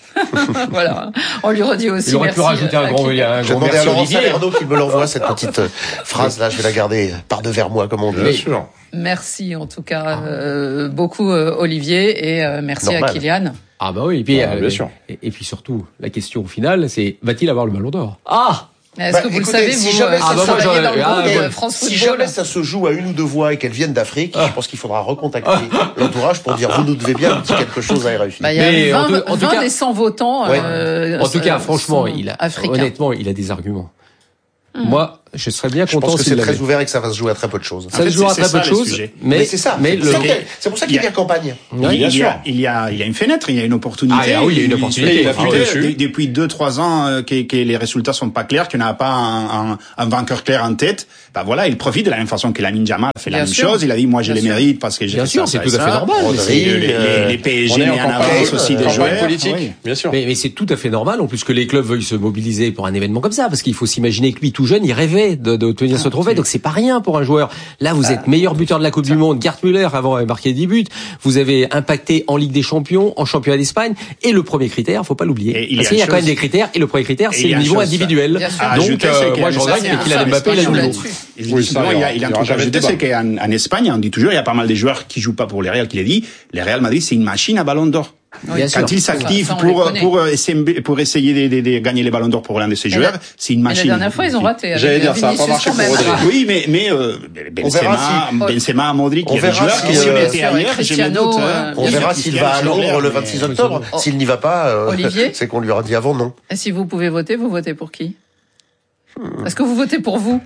Voilà, on lui redit aussi. Il aurait merci pu rajouter un grand, un je grand merci à Laurent Salerno qui me l'envoie cette petite phrase-là. Je vais la garder par devers moi, comme on dit. Bien sûr. Merci en tout cas euh, beaucoup euh, Olivier et euh, merci Normal. à Kylian. Ah bah oui, et puis, ah, euh, bien sûr. Et, et puis surtout, la question finale, c'est va-t-il avoir le Ballon d'Or ? Ah Est-ce bah, que vous écoutez, le savez, si vous jamais ah, bah, travaillez dans le ah, groupe ah, France Si Football. jamais ça se joue à une ou deux voix et qu'elles viennent d'Afrique, ah. je pense qu'il faudra recontacter l'entourage pour dire vous nous devez bien petit quelque chose à R F I. Bah, il y a mais vingt, en tout, en tout vingt cas, des cent votants. Ouais. Euh, en tout cas, franchement, il a, honnêtement, il a des arguments. Hum. Moi, je serais bien content. Je pense que c'est très ouvert et que ça va se jouer à très peu de choses. Ça se joue à très peu de choses, mais, mais c'est ça. Mais le... c'est pour ça qu'il y a campagne. Oui, il, y a, il y a, il y a une fenêtre, il y a une opportunité. Ah oui, il y a une opportunité. Il, il, il, depuis deux, trois ans que, que les résultats sont pas clairs, qu'il n'y a pas un, un, un vainqueur clair en tête. Bah voilà, il profite de la même façon que Lamine Yamal a fait la bien même sûr. chose. Il a dit moi j'ai les mérites parce que j'ai bien fait sûr, ça. Bien sûr, c'est tout à fait normal. Les P S G met en avance aussi des joueurs politiques. Bien sûr. Mais c'est tout à fait normal en plus que les clubs veuillent se mobiliser pour un événement comme ça, parce qu'il faut s'imaginer que lui tout jeune, il rêvait de d'obtenir ce trophée, donc c'est pas rien pour un joueur. Là, vous êtes meilleur buteur de la Coupe du Monde. Gerd Müller avant avait marqué dix buts. Vous avez impacté en Ligue des Champions, en Championnat d'Espagne. Et le premier critère, faut pas l'oublier, parce qu'il y a quand même des critères. Et le premier critère, c'est le niveau individuel. Donc, moi, je regrette que Kylian Mbappé il a le niveau. Oui, ça, il y a, il y a un truc à ajouter, c'est qu'en en Espagne, on dit toujours, il y a pas mal de joueurs qui jouent pas pour les Real, qui l'a dit. Le Real Madrid, c'est une machine à Ballon d'Or. Oui, quand ils s'activent pour pour essayer pour essayer de, de, de gagner les ballons d'or pour l'un de ces joueurs, la, c'est une machine. Et la dernière fois ils ont raté. J'allais dire ça a pas marché pour Rodri. Oui, mais mais euh, Benzema, si, Benzema, Modric, il y a des joueurs qui si on était ailleurs, j'ai mes doutes. On verra s'il va à Londres le vingt-six octobre. S'il n'y va pas, c'est qu'on lui aura dit avant non. Et si vous pouvez voter, vous votez pour qui? Est-ce que vous votez pour vous?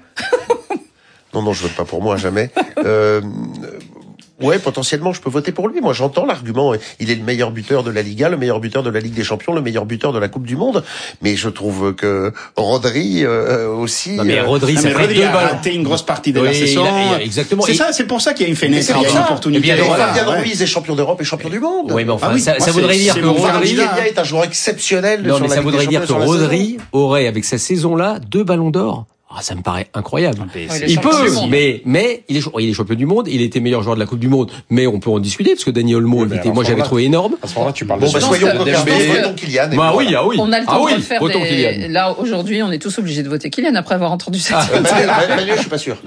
Non non, je vote pas pour moi jamais. Euh, Ouais, potentiellement, je peux voter pour lui. Moi, j'entends l'argument. Il est le meilleur buteur de la Liga, le meilleur buteur de la Ligue des Champions, le meilleur buteur de la Coupe du Monde. Mais je trouve que Rodri euh, aussi. Non, mais Rodri, euh, ça fait deux balles. A raté une grosse partie de oui, la saison. Il a, exactement. C'est ça, c'est pour ça qu'il y a une fenêtre, il y a une opportunité. Fabien Ruiz est champion d'Europe et champion du monde. Oui, mais enfin, ah oui, ça, moi, ça voudrait dire que Rodri est un joueur exceptionnel. Non, mais ça voudrait dire que Rodri aurait, avec sa saison-là, deux ballons d'or. Ah, ça me paraît incroyable. Il, il peut, mais mais il est il est champion du monde. Il était meilleur joueur de la Coupe du Monde, mais on peut en discuter parce que Dani Olmo, oui, était, moi j'avais trouvé énorme. À ce moment-là, tu parles. Bon, bah, soyons votons Kylian. Bah oui, ah oui. On a le temps ah oui, de le faire. Des... Là aujourd'hui, on est tous obligés de voter Kylian après avoir entendu cette. Ah, Manu, je suis pas sûr.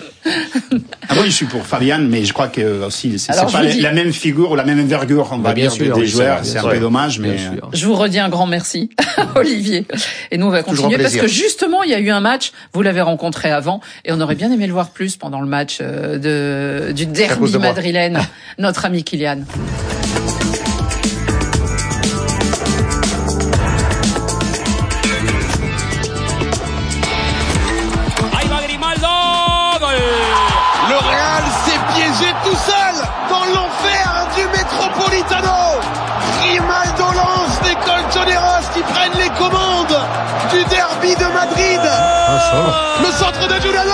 Ah oui, je suis pour Fabian, mais je crois que aussi c'est pas la, dis... la même figure ou la même envergure, on va bah, dire, sûr, des oui, joueurs. C'est un peu dommage, mais je vous redis un grand merci, Olivier. Et nous on va continuer parce que justement il y a eu un match. Vous l'avez rencontré avant et on aurait bien aimé le voir plus pendant le match de du derby madrilène. Notre ami Kylian. Tout seul dans l'enfer du Metropolitano. Grimaldo lance les Colchoneros qui prennent les commandes du derby de Madrid. Ah, le centre de Juliano.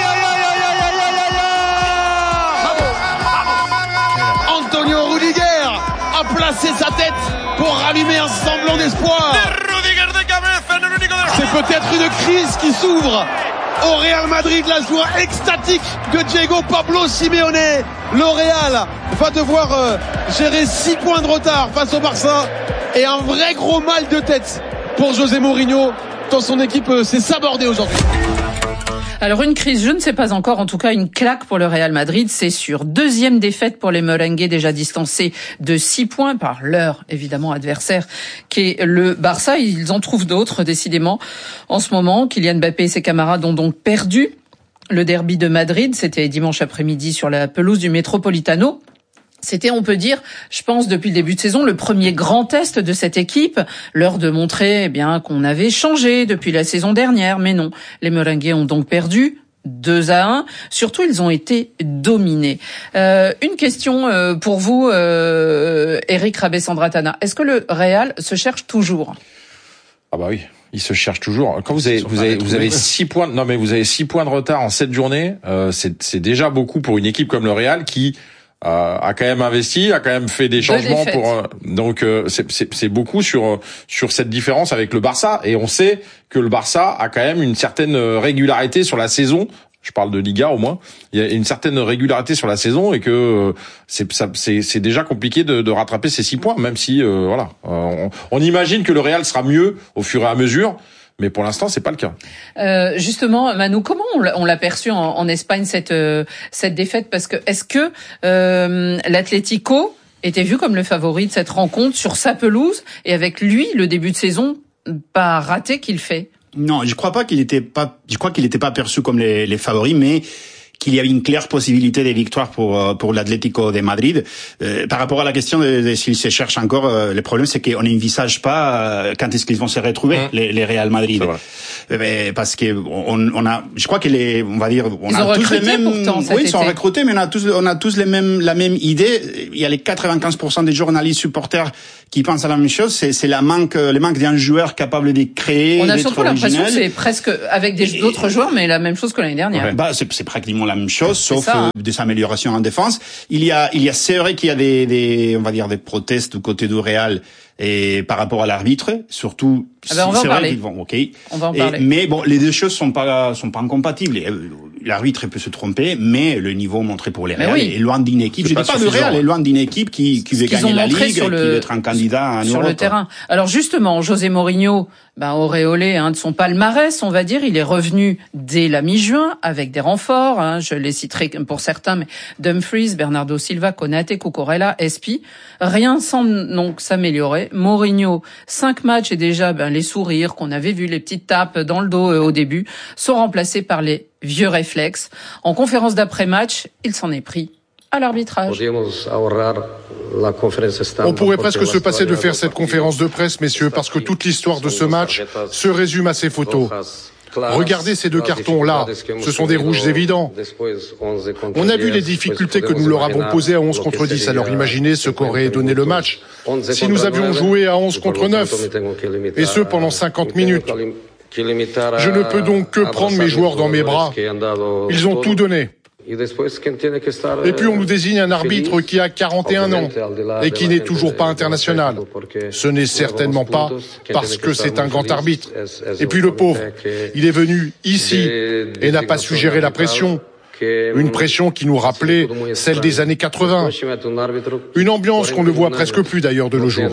Antonio Rudiger a placé sa tête pour rallumer un semblant d'espoir. C'est peut-être une crise qui s'ouvre au Real Madrid, la joie extatique de Diego Pablo Simeone. Le Real va devoir euh, gérer six points de retard face au Barça et un vrai gros mal de tête pour José Mourinho tant son équipe euh, s'est sabordée aujourd'hui. Alors une crise, je ne sais pas encore, en tout cas une claque pour le Real Madrid, c'est sûr. Deuxième défaite pour les Merengues, déjà distancés de six points par leur, évidemment, adversaire, qui est le Barça. Ils en trouvent d'autres, décidément, en ce moment. Kylian Mbappé et ses camarades ont donc perdu le derby de Madrid. C'était dimanche après-midi sur la pelouse du Metropolitano. C'était, on peut dire, je pense, depuis le début de saison, le premier grand test de cette équipe, l'heure de montrer eh bien qu'on avait changé depuis la saison dernière. Mais non, les Merengues ont donc perdu deux à un. Surtout, ils ont été dominés. Euh, une question euh, pour vous, euh, Eric Rabessandratana. Est-ce que le Real se cherche toujours ? Ah bah oui, il se cherche toujours. Quand vous avez vous avez vous avez six points, non mais vous avez six points de retard en sept journées, euh, c'est c'est déjà beaucoup pour une équipe comme le Real qui Euh, a quand même investi, a quand même fait des changements pour euh, donc euh, c'est, c'est c'est beaucoup sur sur cette différence avec le Barça et on sait que le Barça a quand même une certaine régularité sur la saison. Je parle de Liga au moins. Il y a une certaine régularité sur la saison et que euh, c'est ça, c'est c'est déjà compliqué de, de rattraper ces six points, même si euh, voilà, euh, on, on imagine que le Real sera mieux au fur et à mesure. Mais pour l'instant, c'est pas le cas. Euh, justement, Manu, comment on l'a, on l'a perçu en, en Espagne cette euh, cette défaite ? Parce que est-ce que euh, l'Atlético était vu comme le favori de cette rencontre sur sa pelouse et avec lui le début de saison pas raté qu'il fait ? Non, je crois pas qu'il était pas, je crois qu'il était pas perçu comme les, les favoris, mais qu'il y avait une claire possibilité de victoire pour pour l'Atlético de Madrid. Euh, par rapport à la question de, de s'ils se cherchent encore, euh, le problème c'est qu'on n'envisage pas euh, quand est-ce qu'ils vont se retrouver mmh. les, les Real Madrid. Euh, parce que on, on a, je crois que les, on va dire, on ils a ont tous les mêmes, pourtant, oui, ils sont recrutés, mais on a tous, on a tous les mêmes, la même idée. Il y a les quatre-vingt-quinze pour cent des journalistes supporters qui pensent à la même chose. C'est, c'est la manque, le manque d'un joueur capable de créer. On a surtout l'impression que c'est presque avec des, d'autres joueurs, mais la même chose que l'année dernière. Ouais. Bah, c'est, c'est pratiquement la même chose, sauf ça, hein. des améliorations en défense. Il y a, il y a, c'est vrai qu'il y a des, des, on va dire des protestes du côté du Real et par rapport à l'arbitre, surtout. Ah ben on va c'est en vrai parler. qu'ils vont, ok. On va en et, parler. Mais bon, les deux choses sont pas, sont pas incompatibles. L'arbitre peut se tromper, mais le niveau montré pour les Real oui. est loin d'une équipe. C'est je dis pas le Real est loin d'une équipe qui, qui veut gagner la Ligue et le, qui veut être un candidat à un sur Europe. le terrain. Alors justement, José Mourinho, ben auréolé hein, de son palmarès, on va dire, il est revenu dès la mi-juin avec des renforts. Hein, je les citerai pour certains, mais Dumfries, Bernardo Silva, Konaté, Cucurella, Espi. Rien semble donc s'améliorer. Mourinho, cinq matchs et déjà ben les sourires qu'on avait vus, les petites tapes dans le dos euh, au début, sont remplacés par les vieux réflexes. En conférence d'après-match, il s'en est pris à l'arbitrage. On pourrait presque se passer de faire cette conférence de presse, messieurs, parce que toute l'histoire de ce match se résume à ces photos. Regardez ces deux cartons-là, ce sont des rouges évidents. On a vu les difficultés que nous leur avons posées à onze contre dix, alors imaginez ce qu'aurait donné le match si nous avions joué à onze contre neuf, et ce pendant cinquante minutes. Je ne peux donc que prendre mes joueurs dans mes bras. Ils ont tout donné. Et puis on nous désigne un arbitre qui a quarante et un ans et qui n'est toujours pas international. Ce n'est certainement pas parce que c'est un grand arbitre. Et puis le pauvre, il est venu ici et n'a pas su gérer la pression. Une pression qui nous rappelait celle des années quatre-vingts. Une ambiance qu'on ne voit presque plus d'ailleurs de nos jours.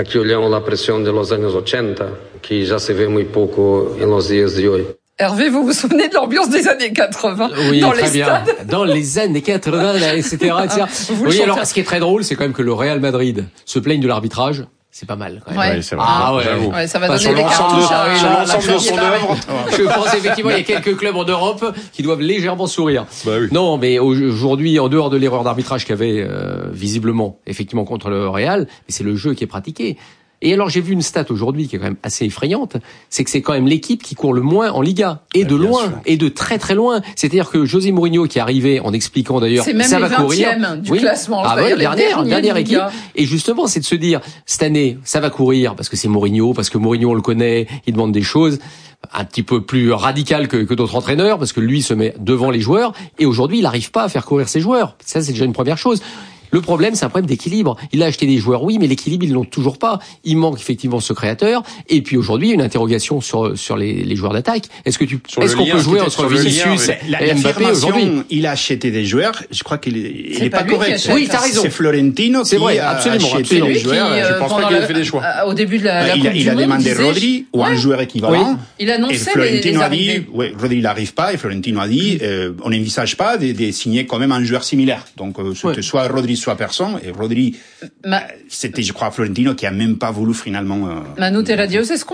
Hervé, vous vous souvenez de l'ambiance des années quatre-vingts oui, dans très les bien. stades? Dans les années quatre-vingts, là, et cetera, et cetera. Oui, alors, ce qui est très drôle, c'est quand même que le Real Madrid se plaigne de l'arbitrage. C'est pas mal, quand même. Ouais. Ouais, c'est vrai. Ah ouais. ouais. Ça va Enfin, donner des cartouches. De, sur l'ensemble de son œuvre. Je pense effectivement, il y a quelques clubs en Europe qui doivent légèrement sourire. Bah oui. Non, mais aujourd'hui, en dehors de l'erreur d'arbitrage qu'il y avait, euh, visiblement, effectivement, contre le Real, mais c'est le jeu qui est pratiqué. Et alors, j'ai vu une stat aujourd'hui qui est quand même assez effrayante, c'est que c'est quand même l'équipe qui court le moins en Liga, et de loin, sûr. et de très très loin. C'est-à-dire que José Mourinho qui est arrivé en expliquant d'ailleurs, c'est même ça les va courir, du oui. classement. Ah ouais, dernière, dernière équipe. Et justement, c'est de se dire, cette année, ça va courir parce que c'est Mourinho, parce que Mourinho on le connaît, il demande des choses un petit peu plus radicales que, que d'autres entraîneurs, parce que lui se met devant les joueurs, et aujourd'hui, il n'arrive pas à faire courir ses joueurs. Ça, c'est déjà une première chose. Le problème, c'est un problème d'équilibre. Il a acheté des joueurs, oui, mais l'équilibre, ils l'ont toujours pas. Il manque effectivement ce créateur. Et puis aujourd'hui, il y a une interrogation sur sur les, les joueurs d'attaque. Est-ce que tu, sur est-ce qu'on peut jouer entre Vinicius et Mbappé aujourd'hui? Il a acheté des joueurs. Je crois qu'il est, il est pas correct. Oui, t'as raison. C'est Florentino c'est vrai, qui a absolument, acheté absolument. les joueurs. Qui, euh, je pense pas qu'il ait fait des choix. Au début de la, la il Coupe a, il du a Monde, demandé disait, Rodri ou ouais. un joueur équivalent. Oui. Il annonçait et Florentino les, a les dit, ouais, Rodri il n'arrive pas et Florentino a dit, euh, on n'envisage pas de, de signer quand même un joueur similaire. Donc euh, c'était ouais. soit Rodri soit personne. Et Rodri, Ma... c'était je crois Florentino qui a même pas voulu finalement. Euh... Manu Terradios, est-ce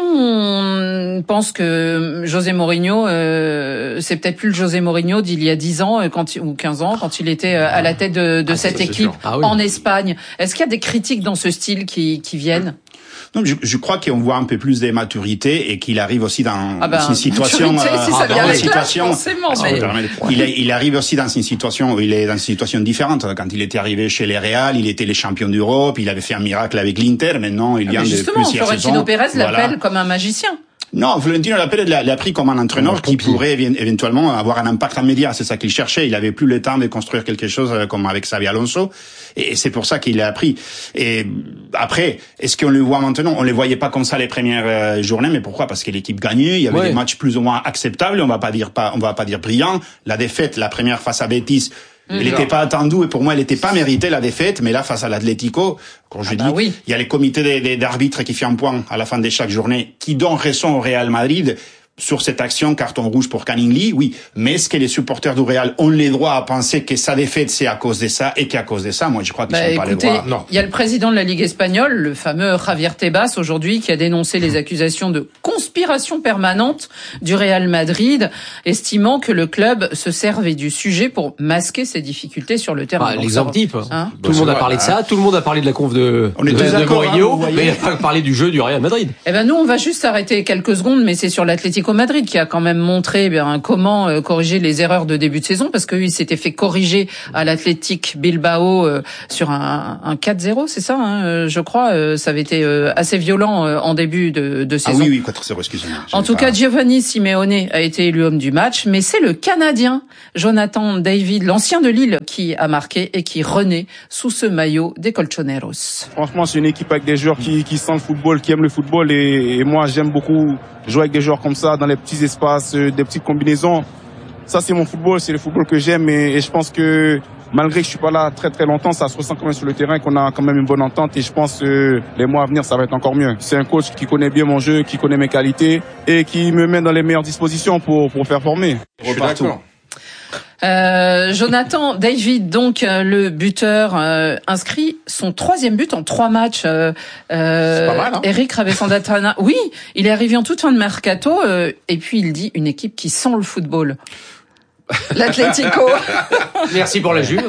qu'on pense que José Mourinho, euh, c'est peut-être plus le José Mourinho d'il y a dix ans quand il, ou quinze ans quand il était à la tête de, de ah, cette équipe ah, oui. en Espagne? Est-ce qu'il y a des critiques dans ce style qui, qui viennent? Non, je, je crois qu'on voit un peu plus de maturité et qu'il arrive aussi dans ah ben, une situation, euh, si ça dans une situation, là, mais... il, est, il arrive aussi dans une situation où il est dans une situation différente. Quand il était arrivé chez les Real, il était les champions d'Europe, il avait fait un miracle avec l'Inter. Maintenant, il vient ah, de plusieurs saisons. Florentino Pérez l'appelle voilà. comme un magicien. Non, Florentino l'appelle l'a pris comme un entraîneur qui pourrait éventuellement avoir un impact immédiat. C'est ça qu'il cherchait. Il avait plus le temps de construire quelque chose comme avec Xabi Alonso. Et c'est pour ça qu'il l'a pris. Et après, est-ce qu'on le voit maintenant? On les voyait pas comme ça les premières journées. Mais pourquoi? Parce que l'équipe gagnait. Il y avait ouais. des matchs plus ou moins acceptables. On va pas dire pas, on va pas dire brillants. La défaite, la première face à Betis, elle n'était pas attendue et pour moi elle n'était pas méritée la défaite, mais là face à l'Atlético, quand je ah dis, bah oui. il y a les comités d'arbitres qui font un point à la fin de chaque journée, qui donnent raison au Real Madrid sur cette action carton rouge pour Canning oui, mais est-ce que les supporters du Real ont les droits à penser que sa défaite c'est à cause de ça et qu'à cause de ça, moi je crois qu'ils bah, sont écoutez, pas les droits. Non. Il y a le président de la Ligue espagnole, le fameux Javier Tebas aujourd'hui, qui a dénoncé les accusations de conspiration permanente du Real Madrid, estimant que le club se servait du sujet pour masquer ses difficultés sur le terrain. Bah, l'exemple type. Hein tout le monde a parlé de ça, tout le monde a parlé de la conf de, on est de, de Mourinho, hein, mais il a pas parlé du jeu du Real Madrid. Eh ben nous, on va juste s'arrêter quelques secondes, mais c'est sur l'Atlético Madrid qui a quand même montré eh bien comment euh, corriger les erreurs de début de saison, parce qu'il s'était fait corriger à l'Athletic Bilbao euh, sur un, un quatre zéro, c'est ça, hein, euh, je crois. Euh, ça avait été euh, assez violent euh, en début de, de saison. Ah oui, oui, quatre zéro, excusez-moi. En tout pas... cas, Giovanni Simeone a été élu homme du match, mais c'est le Canadien Jonathan David, l'ancien de Lille, qui a marqué et qui renaît sous ce maillot des Colchoneros. Franchement, c'est une équipe avec des joueurs qui, qui sentent le football, qui aiment le football, et, et moi, j'aime beaucoup jouer avec des joueurs comme ça, dans les petits espaces, euh, des petites combinaisons. Ça, c'est mon football, c'est le football que j'aime, et, et je pense que malgré que je suis pas là très très longtemps, ça se ressent quand même sur le terrain, qu'on a quand même une bonne entente, et je pense que les mois à venir, ça va être encore mieux. C'est un coach qui connaît bien mon jeu, qui connaît mes qualités, et qui me met dans les meilleures dispositions pour, pour faire former. Je suis d'accord. Euh, Jonathan David, donc euh, le buteur, euh, inscrit son troisième but en trois matchs. Euh, euh, C'est pas mal, hein. Eric Rabessandatana, oui, il est arrivé en toute fin de mercato, euh, et puis il dit une équipe qui sent le football. L'Atlético. Merci pour la Juve.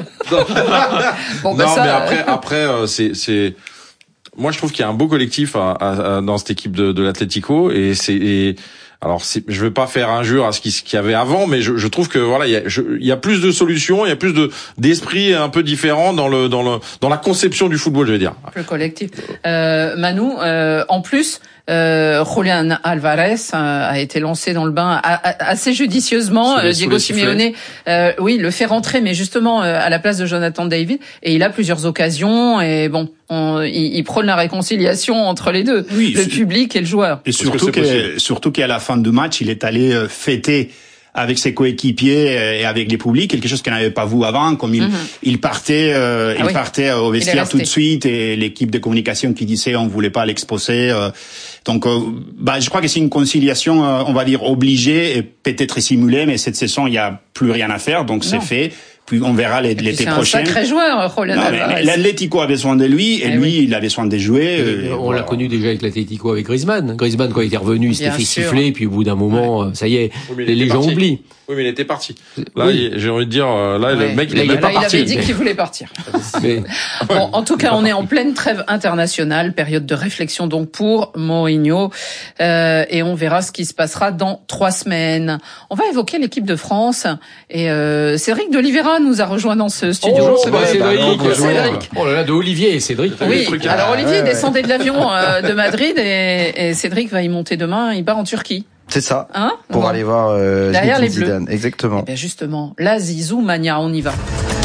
bon, bah non, ça, mais après, après, euh, c'est, c'est. Moi, je trouve qu'il y a un beau collectif à, à, à, dans cette équipe de, de l'Atlético, et c'est. Et... Alors, c'est, je veux pas faire injure à ce qu'il y avait avant, mais je, je trouve que voilà, il y a, je, il y a plus de solutions, il y a plus de d'esprit un peu différent dans le dans le dans la conception du football, je vais dire. Le collectif. Euh, Manu, euh, en plus, euh, Julián Álvarez euh, a été lancé dans le bain a, a, assez judicieusement. Euh, Diego Simeone, euh, oui, le fait rentrer, mais justement euh, à la place de Jonathan David, et il a plusieurs occasions, et bon. On, il, il prône la réconciliation entre les deux, oui, le public et le joueur. Et surtout que, surtout qu'à la fin du match, il est allé fêter avec ses coéquipiers et avec les publics, quelque chose qu'il n'avait pas vu avant, comme il, mm-hmm. il partait, euh, ah il oui. partait au vestiaire tout de suite, et l'équipe de communication qui disait on voulait pas l'exposer. Euh, donc, euh, bah, je crois que c'est une conciliation, euh, on va dire obligée et peut-être simulée, mais cette saison il y a plus rien à faire, donc non. c'est fait. Puis on verra l'été prochain. C'est un sacré joueur, Julián Álvarez. L'Atlético avait besoin de lui, et, et lui, oui. il avait besoin de jouer. Euh, on voilà. l'a connu déjà avec l'Atlético, avec Griezmann. Griezmann, quand il était revenu, il s'était fait sûr. siffler, puis au bout d'un moment, ouais. ça y est, oui, les, les gens parti. oublient. Oui, mais il était parti. Là, oui. j'ai envie de dire, là, ouais. le mec, là, il, il, pas il parti. avait dit qu'il voulait partir. mais... Bon, en tout cas, on est en pleine trêve internationale, période de réflexion donc pour Mourinho, euh, et on verra ce qui se passera dans trois semaines. On va évoquer l'équipe de France, et euh, Cédric d'Oliveira nous a rejoint dans ce studio. Oh, c'est vrai, Cédric. Bah, Cédric. Oh là là, de Olivier et Cédric. Oui. Alors Olivier ouais. descendait de l'avion euh, de Madrid, et, et Cédric va y monter demain. Il part en Turquie. C'est ça. Hein pour bon. aller voir euh, derrière les Zidane. Bleus. Exactement. Et bien justement, la Zizou Mania, on y va.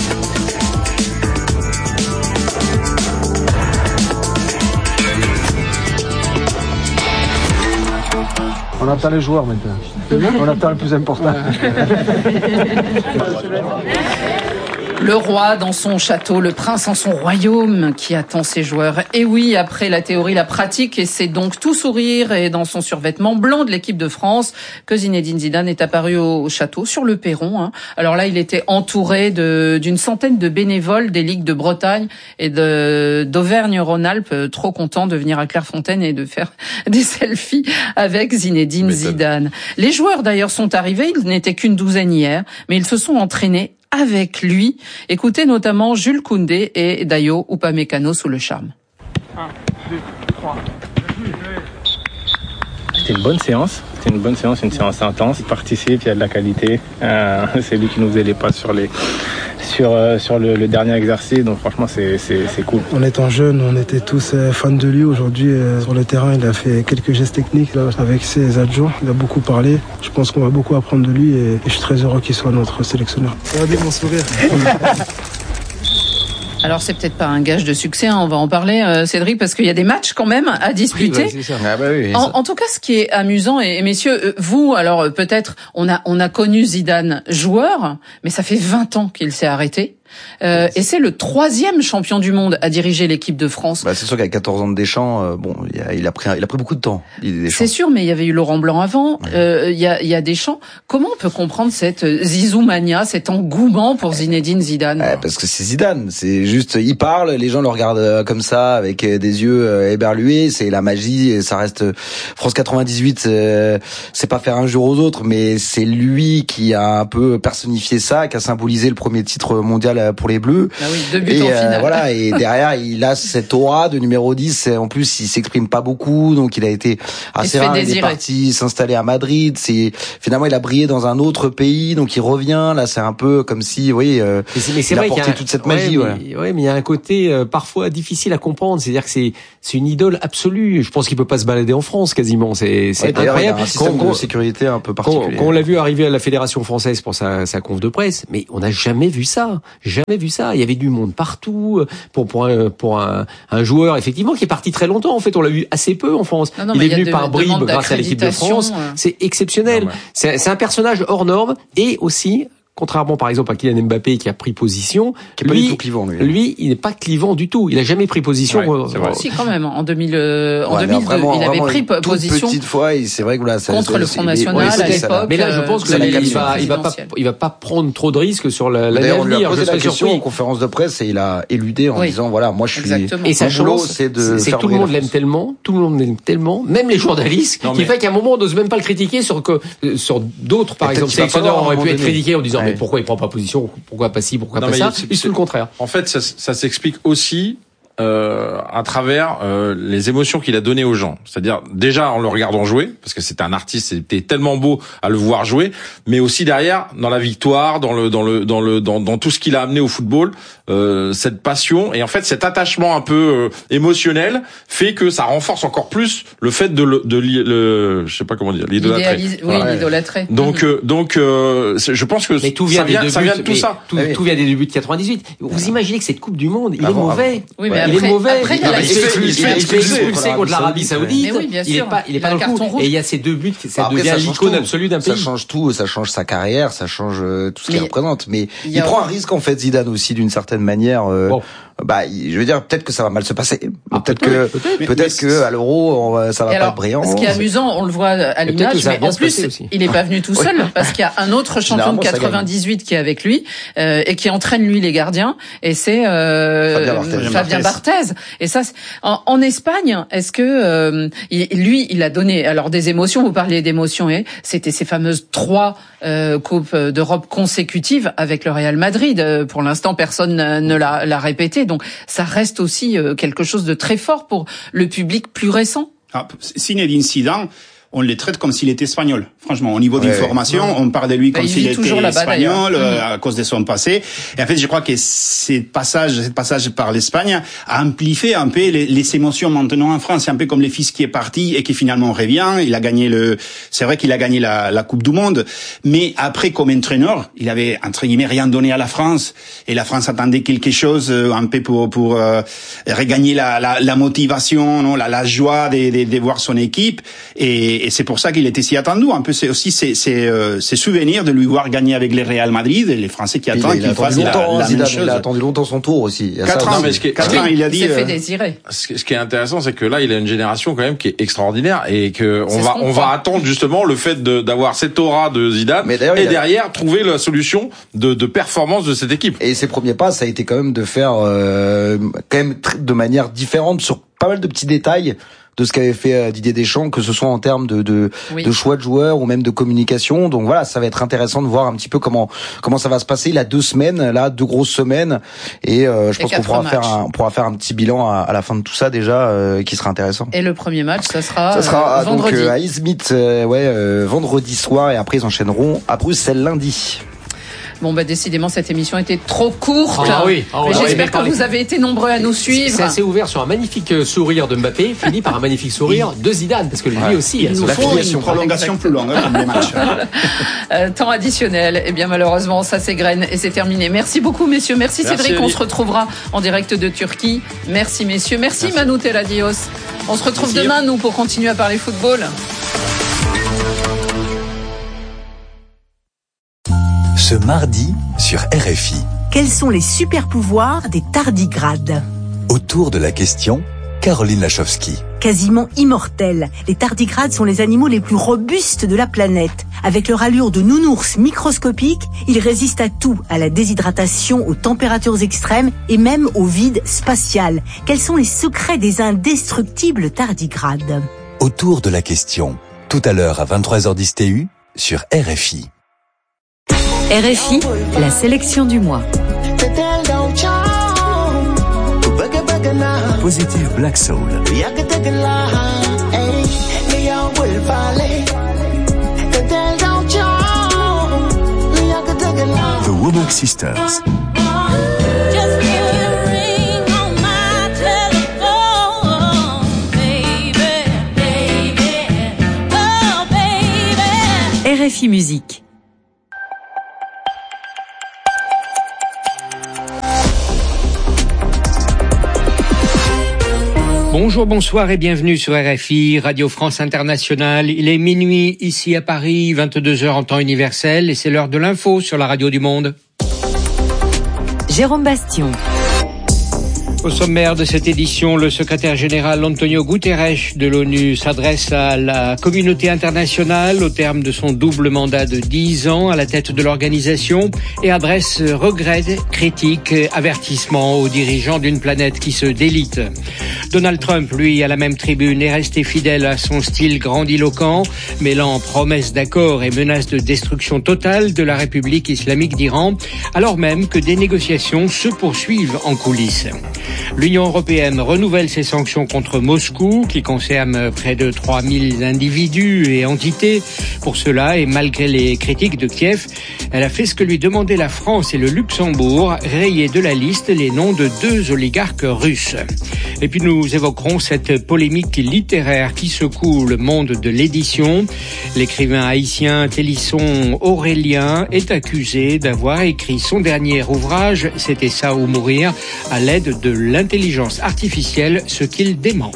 On attend les joueurs maintenant. On attend le plus important. Le roi dans son château, le prince en son royaume qui attend ses joueurs. Et oui, après la théorie, la pratique, et c'est donc tout sourire et dans son survêtement blanc de l'équipe de France que Zinedine Zidane est apparu au château, sur le perron. Hein. Alors là, il était entouré de, d'une centaine de bénévoles des ligues de Bretagne et de, d'Auvergne-Rhône-Alpes, trop contents de venir à Clairefontaine et de faire des selfies avec Zinedine Zidane. Les joueurs d'ailleurs sont arrivés, ils n'étaient qu'une douzaine hier, mais ils se sont entraînés avec lui. Écoutez notamment Jules Koundé et Dayo Upamecano sous le charme. un, deux, trois. C'était une bonne séance. C'était une bonne séance, une séance intense. Il participe, il y a de la qualité. Euh, c'est lui qui nous faisait les passes sur les sur euh, sur le, le dernier exercice. Donc franchement, c'est c'est c'est cool. En étant jeune, on était tous euh, fans de lui. Aujourd'hui, euh, sur le terrain, il a fait quelques gestes techniques là, avec ses adjoints. Il a beaucoup parlé. Je pense qu'on va beaucoup apprendre de lui, et, et je suis très heureux qu'il soit notre sélectionneur. Regardez mon sourire. Alors c'est peut-être pas un gage de succès, hein, on va en parler, euh, Cédric, parce qu'il y a des matchs quand même à disputer. Oui, bah, ah bah oui, en, en tout cas, ce qui est amusant, et, et messieurs, euh, vous, alors peut-être, on a on a connu Zidane joueur, mais ça fait vingt ans qu'il s'est arrêté. euh, et c'est le troisième champion du monde à diriger l'équipe de France. Bah, c'est sûr qu'avec quatorze ans de Deschamps, euh, bon, il a, il a pris, il a pris beaucoup de temps. C'est sûr, mais il y avait eu Laurent Blanc avant. Ouais. Euh, il y a, il y a Deschamps. Comment on peut comprendre cette Zizoumania, cet engouement pour Zinedine Zidane? Ouais, parce que c'est Zidane. C'est juste, il parle, les gens le regardent comme ça, avec des yeux éberlués. C'est la magie. Et ça reste France quatre-vingt-dix-huit. C'est, c'est pas faire injure aux autres, mais c'est lui qui a un peu personnifié ça, qui a symbolisé le premier titre mondial pour les Bleus. Ah oui, deux buts et en finale. Euh, voilà. Et derrière, il a cette aura de numéro dix. En plus, il s'exprime pas beaucoup, donc il a été assez rare. Il est parti s'installer à Madrid. C'est finalement, il a brillé dans un autre pays, donc il revient. Là, c'est un peu comme si, oui, euh, mais c'est, mais c'est il vrai a porté toute cette magie. Ouais, mais, ouais, mais il y a un côté euh, parfois difficile à comprendre. C'est-à-dire que c'est c'est une idole absolue. Je pense qu'il peut pas se balader en France quasiment. C'est c'est ouais, incroyable. Il y a un système quand, de sécurité un peu particulier. Quand, quand on l'a vu arriver à la Fédération française pour sa sa conf de presse, mais on n'a jamais vu ça. Jamais vu ça. Il y avait du monde partout pour pour un pour un, un joueur effectivement qui est parti très longtemps. En fait, on l'a vu assez peu en France. Non, non, il est venu de, par bribes grâce à l'équipe de France. Euh... C'est exceptionnel. Non, ouais. C'est c'est un personnage hors norme et aussi, contrairement par exemple à Kylian Mbappé qui a pris position, qui est pas lui, du tout clivant, lui. lui, il n'est pas clivant du tout. Il a jamais pris position. Ouais, c'est vrai. Si quand même, en deux mille, euh, en ouais, deux mille deux, vraiment, il avait pris une position. Petite fois, et c'est vrai que là, ça, contre ça, le Front National ouais, à l'époque. Mais là, je pense que là, il va, il va pas, il va pas prendre trop de risques sur la, l'année à venir. On lui a posé la question en conférence de presse et il a éludé en oui. disant voilà, moi je suis. Exactement. Et sa chance, c'est de c'est que tout le monde l'aime tellement, tout le monde l'aime tellement, même les journalistes, qui fait qu'à un moment on n'ose même pas le critiquer sur que sur d'autres, par exemple, sélectionneurs auraient pu être critiqués en disant mais pourquoi il prend pas position, pourquoi pas ci, pourquoi pas ça. C'est tout le contraire. En fait, ça, ça s'explique aussi euh, à travers euh, les émotions qu'il a données aux gens. C'est-à-dire déjà en le regardant jouer, parce que c'est un artiste, c'était tellement beau à le voir jouer, mais aussi derrière dans la victoire, dans le dans le dans le dans, dans tout ce qu'il a amené au football, euh, cette passion et en fait cet attachement un peu euh, émotionnel fait que ça renforce encore plus le fait de le, de le je sais pas comment dire l'idolâtrer. Oui, ouais. l'idolâtrer. Donc euh, donc euh, je pense que mais tout vient ça vient, des ça vient de tout ça. Tout, tout vient des débuts de quatre-vingt-dix-huit. Vous imaginez que cette Coupe du Monde, il est mauvais. Oui, mais il après, est mauvais. Après, il, il, a il, fait, il, il a été expulsé contre l'Arabie Saoudite. Oui, il est pas, il est pas dans le coup. Et il y a ces deux buts, ça Après, devient ça l'icône absolue d'un pays. Ça change tout, ça change sa carrière, ça change tout ce qu'il représente. Mais il prend un risque en fait, Zidane aussi d'une certaine manière. Euh, bon. Bah, je veux dire, peut-être que ça va mal se passer. Ah, peut-être, peut-être que, peut-être, peut-être que à l'Euro, ça va alors, pas être brillant. Ce qui est amusant, on le voit à l'image, mais en plus, il est pas venu tout seul, parce qu'il y a un autre champion de quatre-vingt-dix-huit qui est avec lui, euh, et qui entraîne lui les gardiens, et c'est, euh, Fabien Barthez. Fabien Barthez. Et ça, en, en Espagne, est-ce que, euh, il, lui, il a donné, alors des émotions, vous parliez d'émotions, et c'était ces fameuses trois, euh, Coupes d'Europe consécutives avec le Real Madrid. Pour l'instant, personne ne l'a, l'a répété. Donc ça reste aussi quelque chose de très fort pour le public plus récent. Ah, Zinedine Zidane, on le traite comme s'il était espagnol. Franchement, au niveau ouais, d'information, ouais. on parle de lui comme bah, s'il était espagnol euh, à cause de son passé. Et en fait, je crois que ce passage, ce passage par l'Espagne a amplifié un peu les, les émotions maintenant en France. C'est un peu comme le fils qui est parti et qui finalement revient. Il a gagné le, c'est vrai qu'il a gagné la, la Coupe du Monde. Mais après, comme entraîneur, il avait entre guillemets rien donné à la France. Et la France attendait quelque chose un peu pour pour euh, regagner la, la, la motivation, non, la, la joie de, de, de voir son équipe. Et, et c'est pour ça qu'il était si attendu. Un peu, c'est aussi ces, ces, euh, ces souvenirs de lui voir gagner avec le Real Madrid et les Français qui attendent qu'il fasse la, la même chose. Il a attendu longtemps son tour aussi. Quatre ans, mais ce qui est, quatre ans, il a dit. Il s'est fait désirer. Ce qui est intéressant, c'est que là, il a une génération quand même qui est extraordinaire et que on va, on va attendre justement le fait de, d'avoir cette aura de Zidane et derrière trouver la solution de, de performance de cette équipe. Et ses premiers pas, ça a été quand même de faire euh, quand même de manière différente sur pas mal de petits détails de ce qu'avait fait Didier Deschamps, que ce soit en termes de de, oui. de choix de joueurs ou même de communication. Donc voilà, ça va être intéressant de voir un petit peu comment comment ça va se passer. Il a deux semaines, là, deux grosses semaines, et euh, je et pense qu'on pourra matchs. faire un, on pourra faire un petit bilan à, à la fin de tout ça déjà, euh, qui sera intéressant. Et le premier match, ça sera, ça sera euh, vendredi. Donc, euh, à Izmit, euh, ouais, euh, vendredi soir, et après ils enchaîneront à Bruxelles lundi. Bon, bah, décidément, cette émission était trop courte. Ah oui. Ah, mais j'espère que vous avez été nombreux à nous suivre. C'est assez ouvert sur un magnifique sourire de Mbappé, fini par un magnifique sourire de Zidane, parce que lui ouais. aussi, il nous faut une prolongation plus longue, hein, comme les matchs. euh, temps additionnel. Eh bien, malheureusement, ça s'égrène et c'est terminé. Merci beaucoup, messieurs. Merci, Merci Cédric. Oli. On se retrouvera en direct de Turquie. Merci, messieurs. Merci, Merci. Manu Teladios. On se retrouve Merci. demain, nous, pour continuer à parler football. Ce Ce mardi sur R F I. Quels sont les super-pouvoirs des tardigrades ? Autour de la question, Caroline Lachowski. Quasiment immortels, les tardigrades sont les animaux les plus robustes de la planète. Avec leur allure de nounours microscopique, ils résistent à tout, à la déshydratation, aux températures extrêmes et même au vide spatial. Quels sont les secrets des indestructibles tardigrades ? Autour de la question, tout à l'heure à vingt-trois heures dix T U sur R F I. R F I, la sélection du mois. Positive Black Soul. The Womack Sisters. R F I Musique. Bonjour, bonsoir et bienvenue sur R F I, Radio France Internationale. Il est minuit ici à Paris, vingt-deux heures en temps universel et c'est l'heure de l'info sur la radio du monde. Jérôme Bastion. Au sommaire de cette édition, le secrétaire général Antonio Guterres de l'ONU s'adresse à la communauté internationale au terme de son double mandat de dix ans à la tête de l'organisation et adresse regrets, critiques, avertissements aux dirigeants d'une planète qui se délite. Donald Trump, lui, à la même tribune, est resté fidèle à son style grandiloquent, mêlant promesses d'accord et menaces de destruction totale de la République islamique d'Iran, alors même que des négociations se poursuivent en coulisses. L'Union européenne renouvelle ses sanctions contre Moscou, qui concernent près de trois mille individus et entités. Pour cela, et malgré les critiques de Kiev, elle a fait ce que lui demandaient la France et le Luxembourg, rayer de la liste les noms de deux oligarques russes. Et puis nous évoquerons cette polémique littéraire qui secoue le monde de l'édition. L'écrivain haïtien Télisson Aurélien est accusé d'avoir écrit son dernier ouvrage, C'était ça ou mourir, à l'aide de l'intelligence artificielle, ce qu'il dément.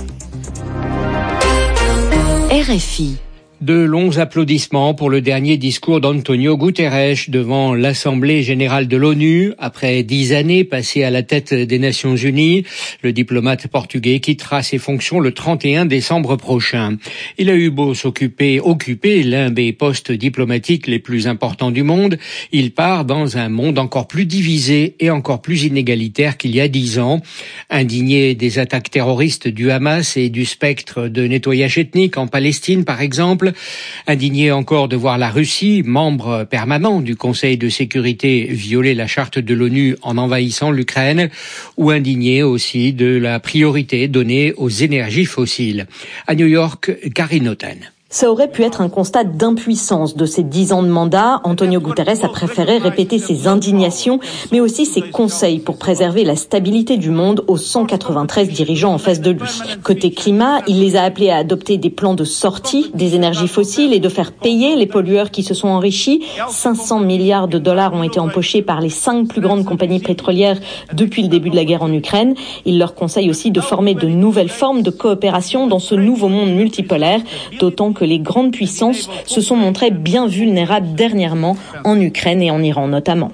R F I. De longs applaudissements pour le dernier discours d'Antonio Guterres devant l'Assemblée générale de l'ONU. Après dix années passées à la tête des Nations Unies, le diplomate portugais quittera ses fonctions le trente et un décembre prochain. Il a eu beau s'occuper, occuper l'un des postes diplomatiques les plus importants du monde. Il part dans un monde encore plus divisé et encore plus inégalitaire qu'il y a dix ans. Indigné des attaques terroristes du Hamas et du spectre de nettoyage ethnique en Palestine, par exemple, indigné encore de voir la Russie, membre permanent du Conseil de sécurité, violer la charte de l'ONU en envahissant l'Ukraine, ou indigné aussi de la priorité donnée aux énergies fossiles. À New York, Karine Otten. Ça aurait pu être un constat d'impuissance de ces dix ans de mandat. Antonio Guterres a préféré répéter ses indignations, mais aussi ses conseils pour préserver la stabilité du monde aux cent quatre-vingt-treize dirigeants en face de lui. Côté climat, il les a appelés à adopter des plans de sortie des énergies fossiles et de faire payer les pollueurs qui se sont enrichis. cinq cents milliards de dollars ont été empochés par les cinq plus grandes compagnies pétrolières depuis le début de la guerre en Ukraine. Il leur conseille aussi de former de nouvelles formes de coopération dans ce nouveau monde multipolaire, d'autant que que les grandes puissances se sont montrées bien vulnérables dernièrement en Ukraine et en Iran notamment.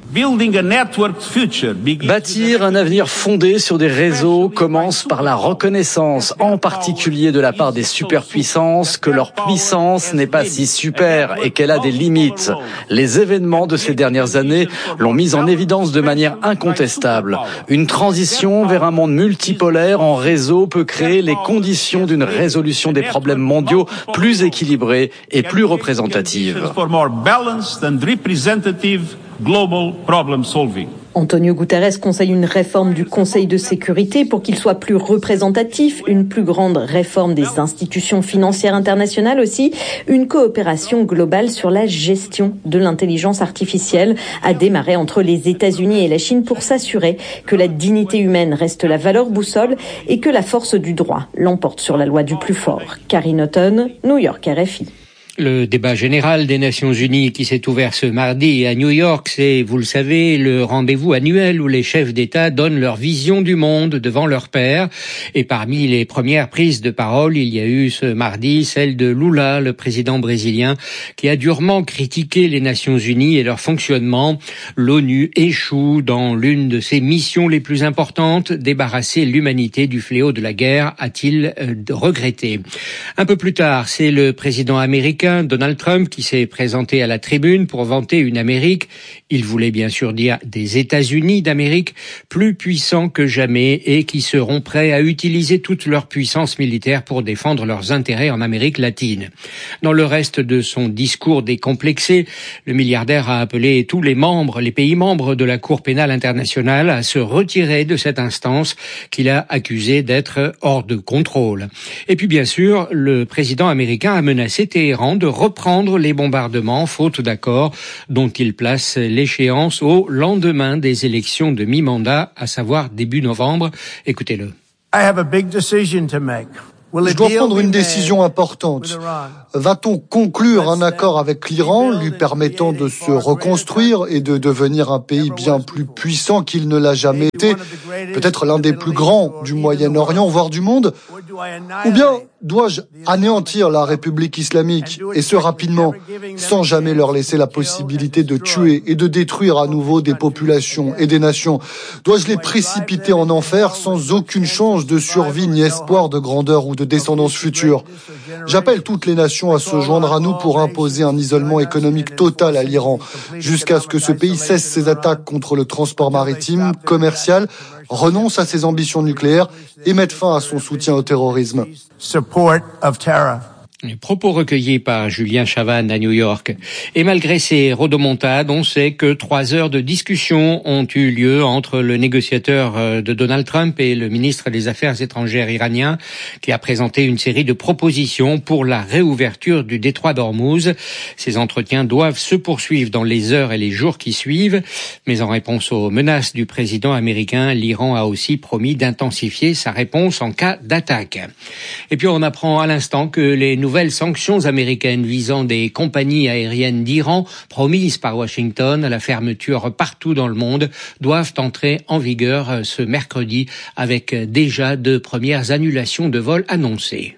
Bâtir un avenir fondé sur des réseaux commence par la reconnaissance, en particulier de la part des superpuissances, que leur puissance n'est pas si super et qu'elle a des limites. Les événements de ces dernières années l'ont mise en évidence de manière incontestable. Une transition vers un monde multipolaire en réseau peut créer les conditions d'une résolution des problèmes mondiaux plus équilibrée et plus représentative. Antonio Guterres conseille une réforme du Conseil de sécurité pour qu'il soit plus représentatif, une plus grande réforme des institutions financières internationales aussi, une coopération globale sur la gestion de l'intelligence artificielle a démarré entre les États-Unis et la Chine pour s'assurer que la dignité humaine reste la valeur boussole et que la force du droit l'emporte sur la loi du plus fort. Karine Otten, New York, R F I. Le débat général des Nations Unies qui s'est ouvert ce mardi à New York, c'est, vous le savez, le rendez-vous annuel où les chefs d'État donnent leur vision du monde devant leurs pairs. Et parmi les premières prises de parole, il y a eu ce mardi celle de Lula, le président brésilien, qui a durement critiqué les Nations Unies et leur fonctionnement. L'ONU échoue dans l'une de ses missions les plus importantes, débarrasser l'humanité du fléau de la guerre, a-t-il euh, regretté. Un peu plus tard, c'est le président américain Donald Trump qui s'est présenté à la tribune pour vanter une Amérique, il voulait bien sûr dire des États-Unis d'Amérique, plus puissants que jamais et qui seront prêts à utiliser toute leur puissance militaire pour défendre leurs intérêts en Amérique latine. Dans le reste de son discours décomplexé, le milliardaire a appelé tous les membres, les pays membres de la Cour pénale internationale à se retirer de cette instance qu'il a accusée d'être hors de contrôle. Et puis bien sûr, le président américain a menacé Téhéran de reprendre les bombardements, faute d'accord, dont il place l'échéance au lendemain des élections de mi-mandat, à savoir début novembre. Écoutez-le. I have a big decision to make. Je dois prendre une décision importante. Va-t-on conclure un accord avec l'Iran, lui permettant de se reconstruire et de devenir un pays bien plus puissant qu'il ne l'a jamais été, peut-être l'un des plus grands du Moyen-Orient, voire du monde? Ou bien dois-je anéantir la République islamique, et ce rapidement, sans jamais leur laisser la possibilité de tuer et de détruire à nouveau des populations et des nations? Dois-je les précipiter en enfer sans aucune chance de survie ni espoir de grandeur ou de descendance future? J'appelle toutes les nations à se joindre à nous pour imposer un isolement économique total à l'Iran, jusqu'à ce que ce pays cesse ses attaques contre le transport maritime, commercial, renonce à ses ambitions nucléaires et mette fin à son soutien au terrorisme. Les propos recueillis par Julien Chavannes à New York. Et malgré ces rodomontades, on sait que trois heures de discussion ont eu lieu entre le négociateur de Donald Trump et le ministre des Affaires étrangères iranien, qui a présenté une série de propositions pour la réouverture du détroit d'Ormuz. Ces entretiens doivent se poursuivre dans les heures et les jours qui suivent. Mais en réponse aux menaces du président américain, l'Iran a aussi promis d'intensifier sa réponse en cas d'attaque. Et puis on apprend à l'instant que les nouvelles nouvelles sanctions américaines visant des compagnies aériennes d'Iran promises par Washington à la fermeture partout dans le monde doivent entrer en vigueur ce mercredi avec déjà de premières annulations de vols annoncées.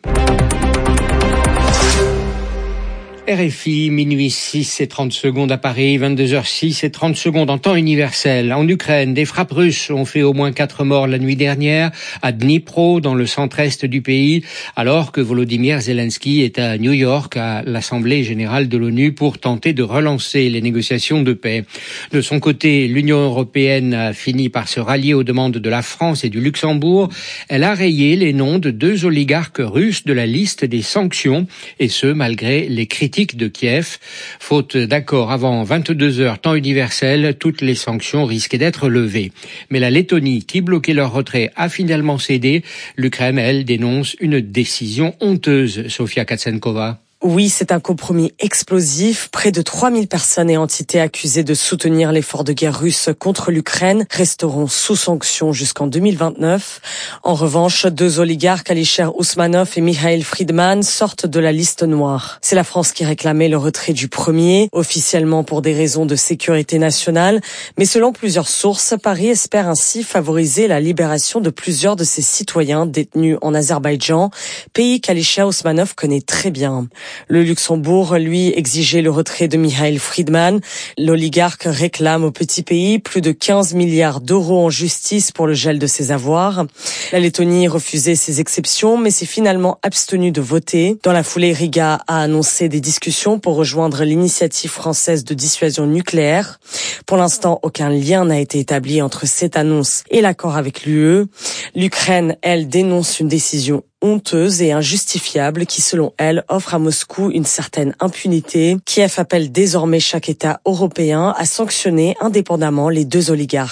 R F I, minuit six et trente secondes à Paris, vingt-deux heures six et trente secondes en temps universel. En Ukraine, des frappes russes ont fait au moins quatre morts la nuit dernière à Dnipro, dans le centre-est du pays, alors que Volodymyr Zelensky est à New York, à l'Assemblée générale de l'ONU, pour tenter de relancer les négociations de paix. De son côté, l'Union européenne a fini par se rallier aux demandes de la France et du Luxembourg. Elle a rayé les noms de deux oligarques russes de la liste des sanctions, et ce, malgré les critiques de Kiev. Faute d'accord avant vingt-deux heures temps universel, toutes les sanctions risquaient d'être levées. Mais la Lettonie, qui bloquait leur retrait, a finalement cédé. L'Ukraine, elle, dénonce une décision honteuse. Sofia Katsenkova. Oui, c'est un compromis explosif. Près de trois mille personnes et entités accusées de soutenir l'effort de guerre russe contre l'Ukraine resteront sous sanctions jusqu'en deux mille vingt-neuf. En revanche, deux oligarques, Alisher Ousmanov et Mikhail Friedman, sortent de la liste noire. C'est la France qui réclamait le retrait du premier, officiellement pour des raisons de sécurité nationale. Mais selon plusieurs sources, Paris espère ainsi favoriser la libération de plusieurs de ses citoyens détenus en Azerbaïdjan, pays qu'Alisher Ousmanov connaît très bien. Le Luxembourg, lui, exigeait le retrait de Mikhail Friedman. L'oligarque réclame au petit pays plus de quinze milliards d'euros en justice pour le gel de ses avoirs. La Lettonie refusait ces exceptions, mais s'est finalement abstenue de voter. Dans la foulée, Riga a annoncé des discussions pour rejoindre l'initiative française de dissuasion nucléaire. Pour l'instant, aucun lien n'a été établi entre cette annonce et l'accord avec l'U E. L'Ukraine, elle, dénonce une décision honteuse et injustifiable qui, selon elle, offre à Moscou une certaine impunité. Kiev appelle désormais chaque État européen à sanctionner indépendamment les deux oligarques.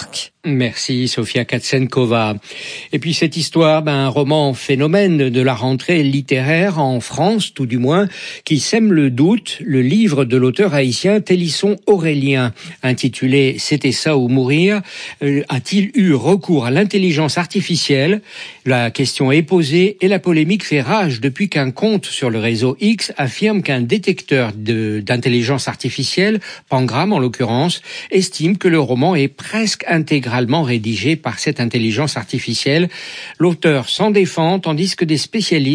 Merci Sofia Katsenkova. Et puis cette histoire d'un roman phénomène de la rentrée littéraire en France, tout du moins, qui sème le doute, le livre de l'auteur haïtien Télisson Aurélien, intitulé « C'était ça ou mourir », euh, a-t-il eu recours à l'intelligence artificielle? La question est posée et la polémique fait rage depuis qu'un compte sur le réseau X affirme qu'un détecteur de, d'intelligence artificielle, Pangram en l'occurrence, estime que le roman est presque intégralement rédigé par cette intelligence artificielle. L'auteur s'en défend, tandis que des spécialistes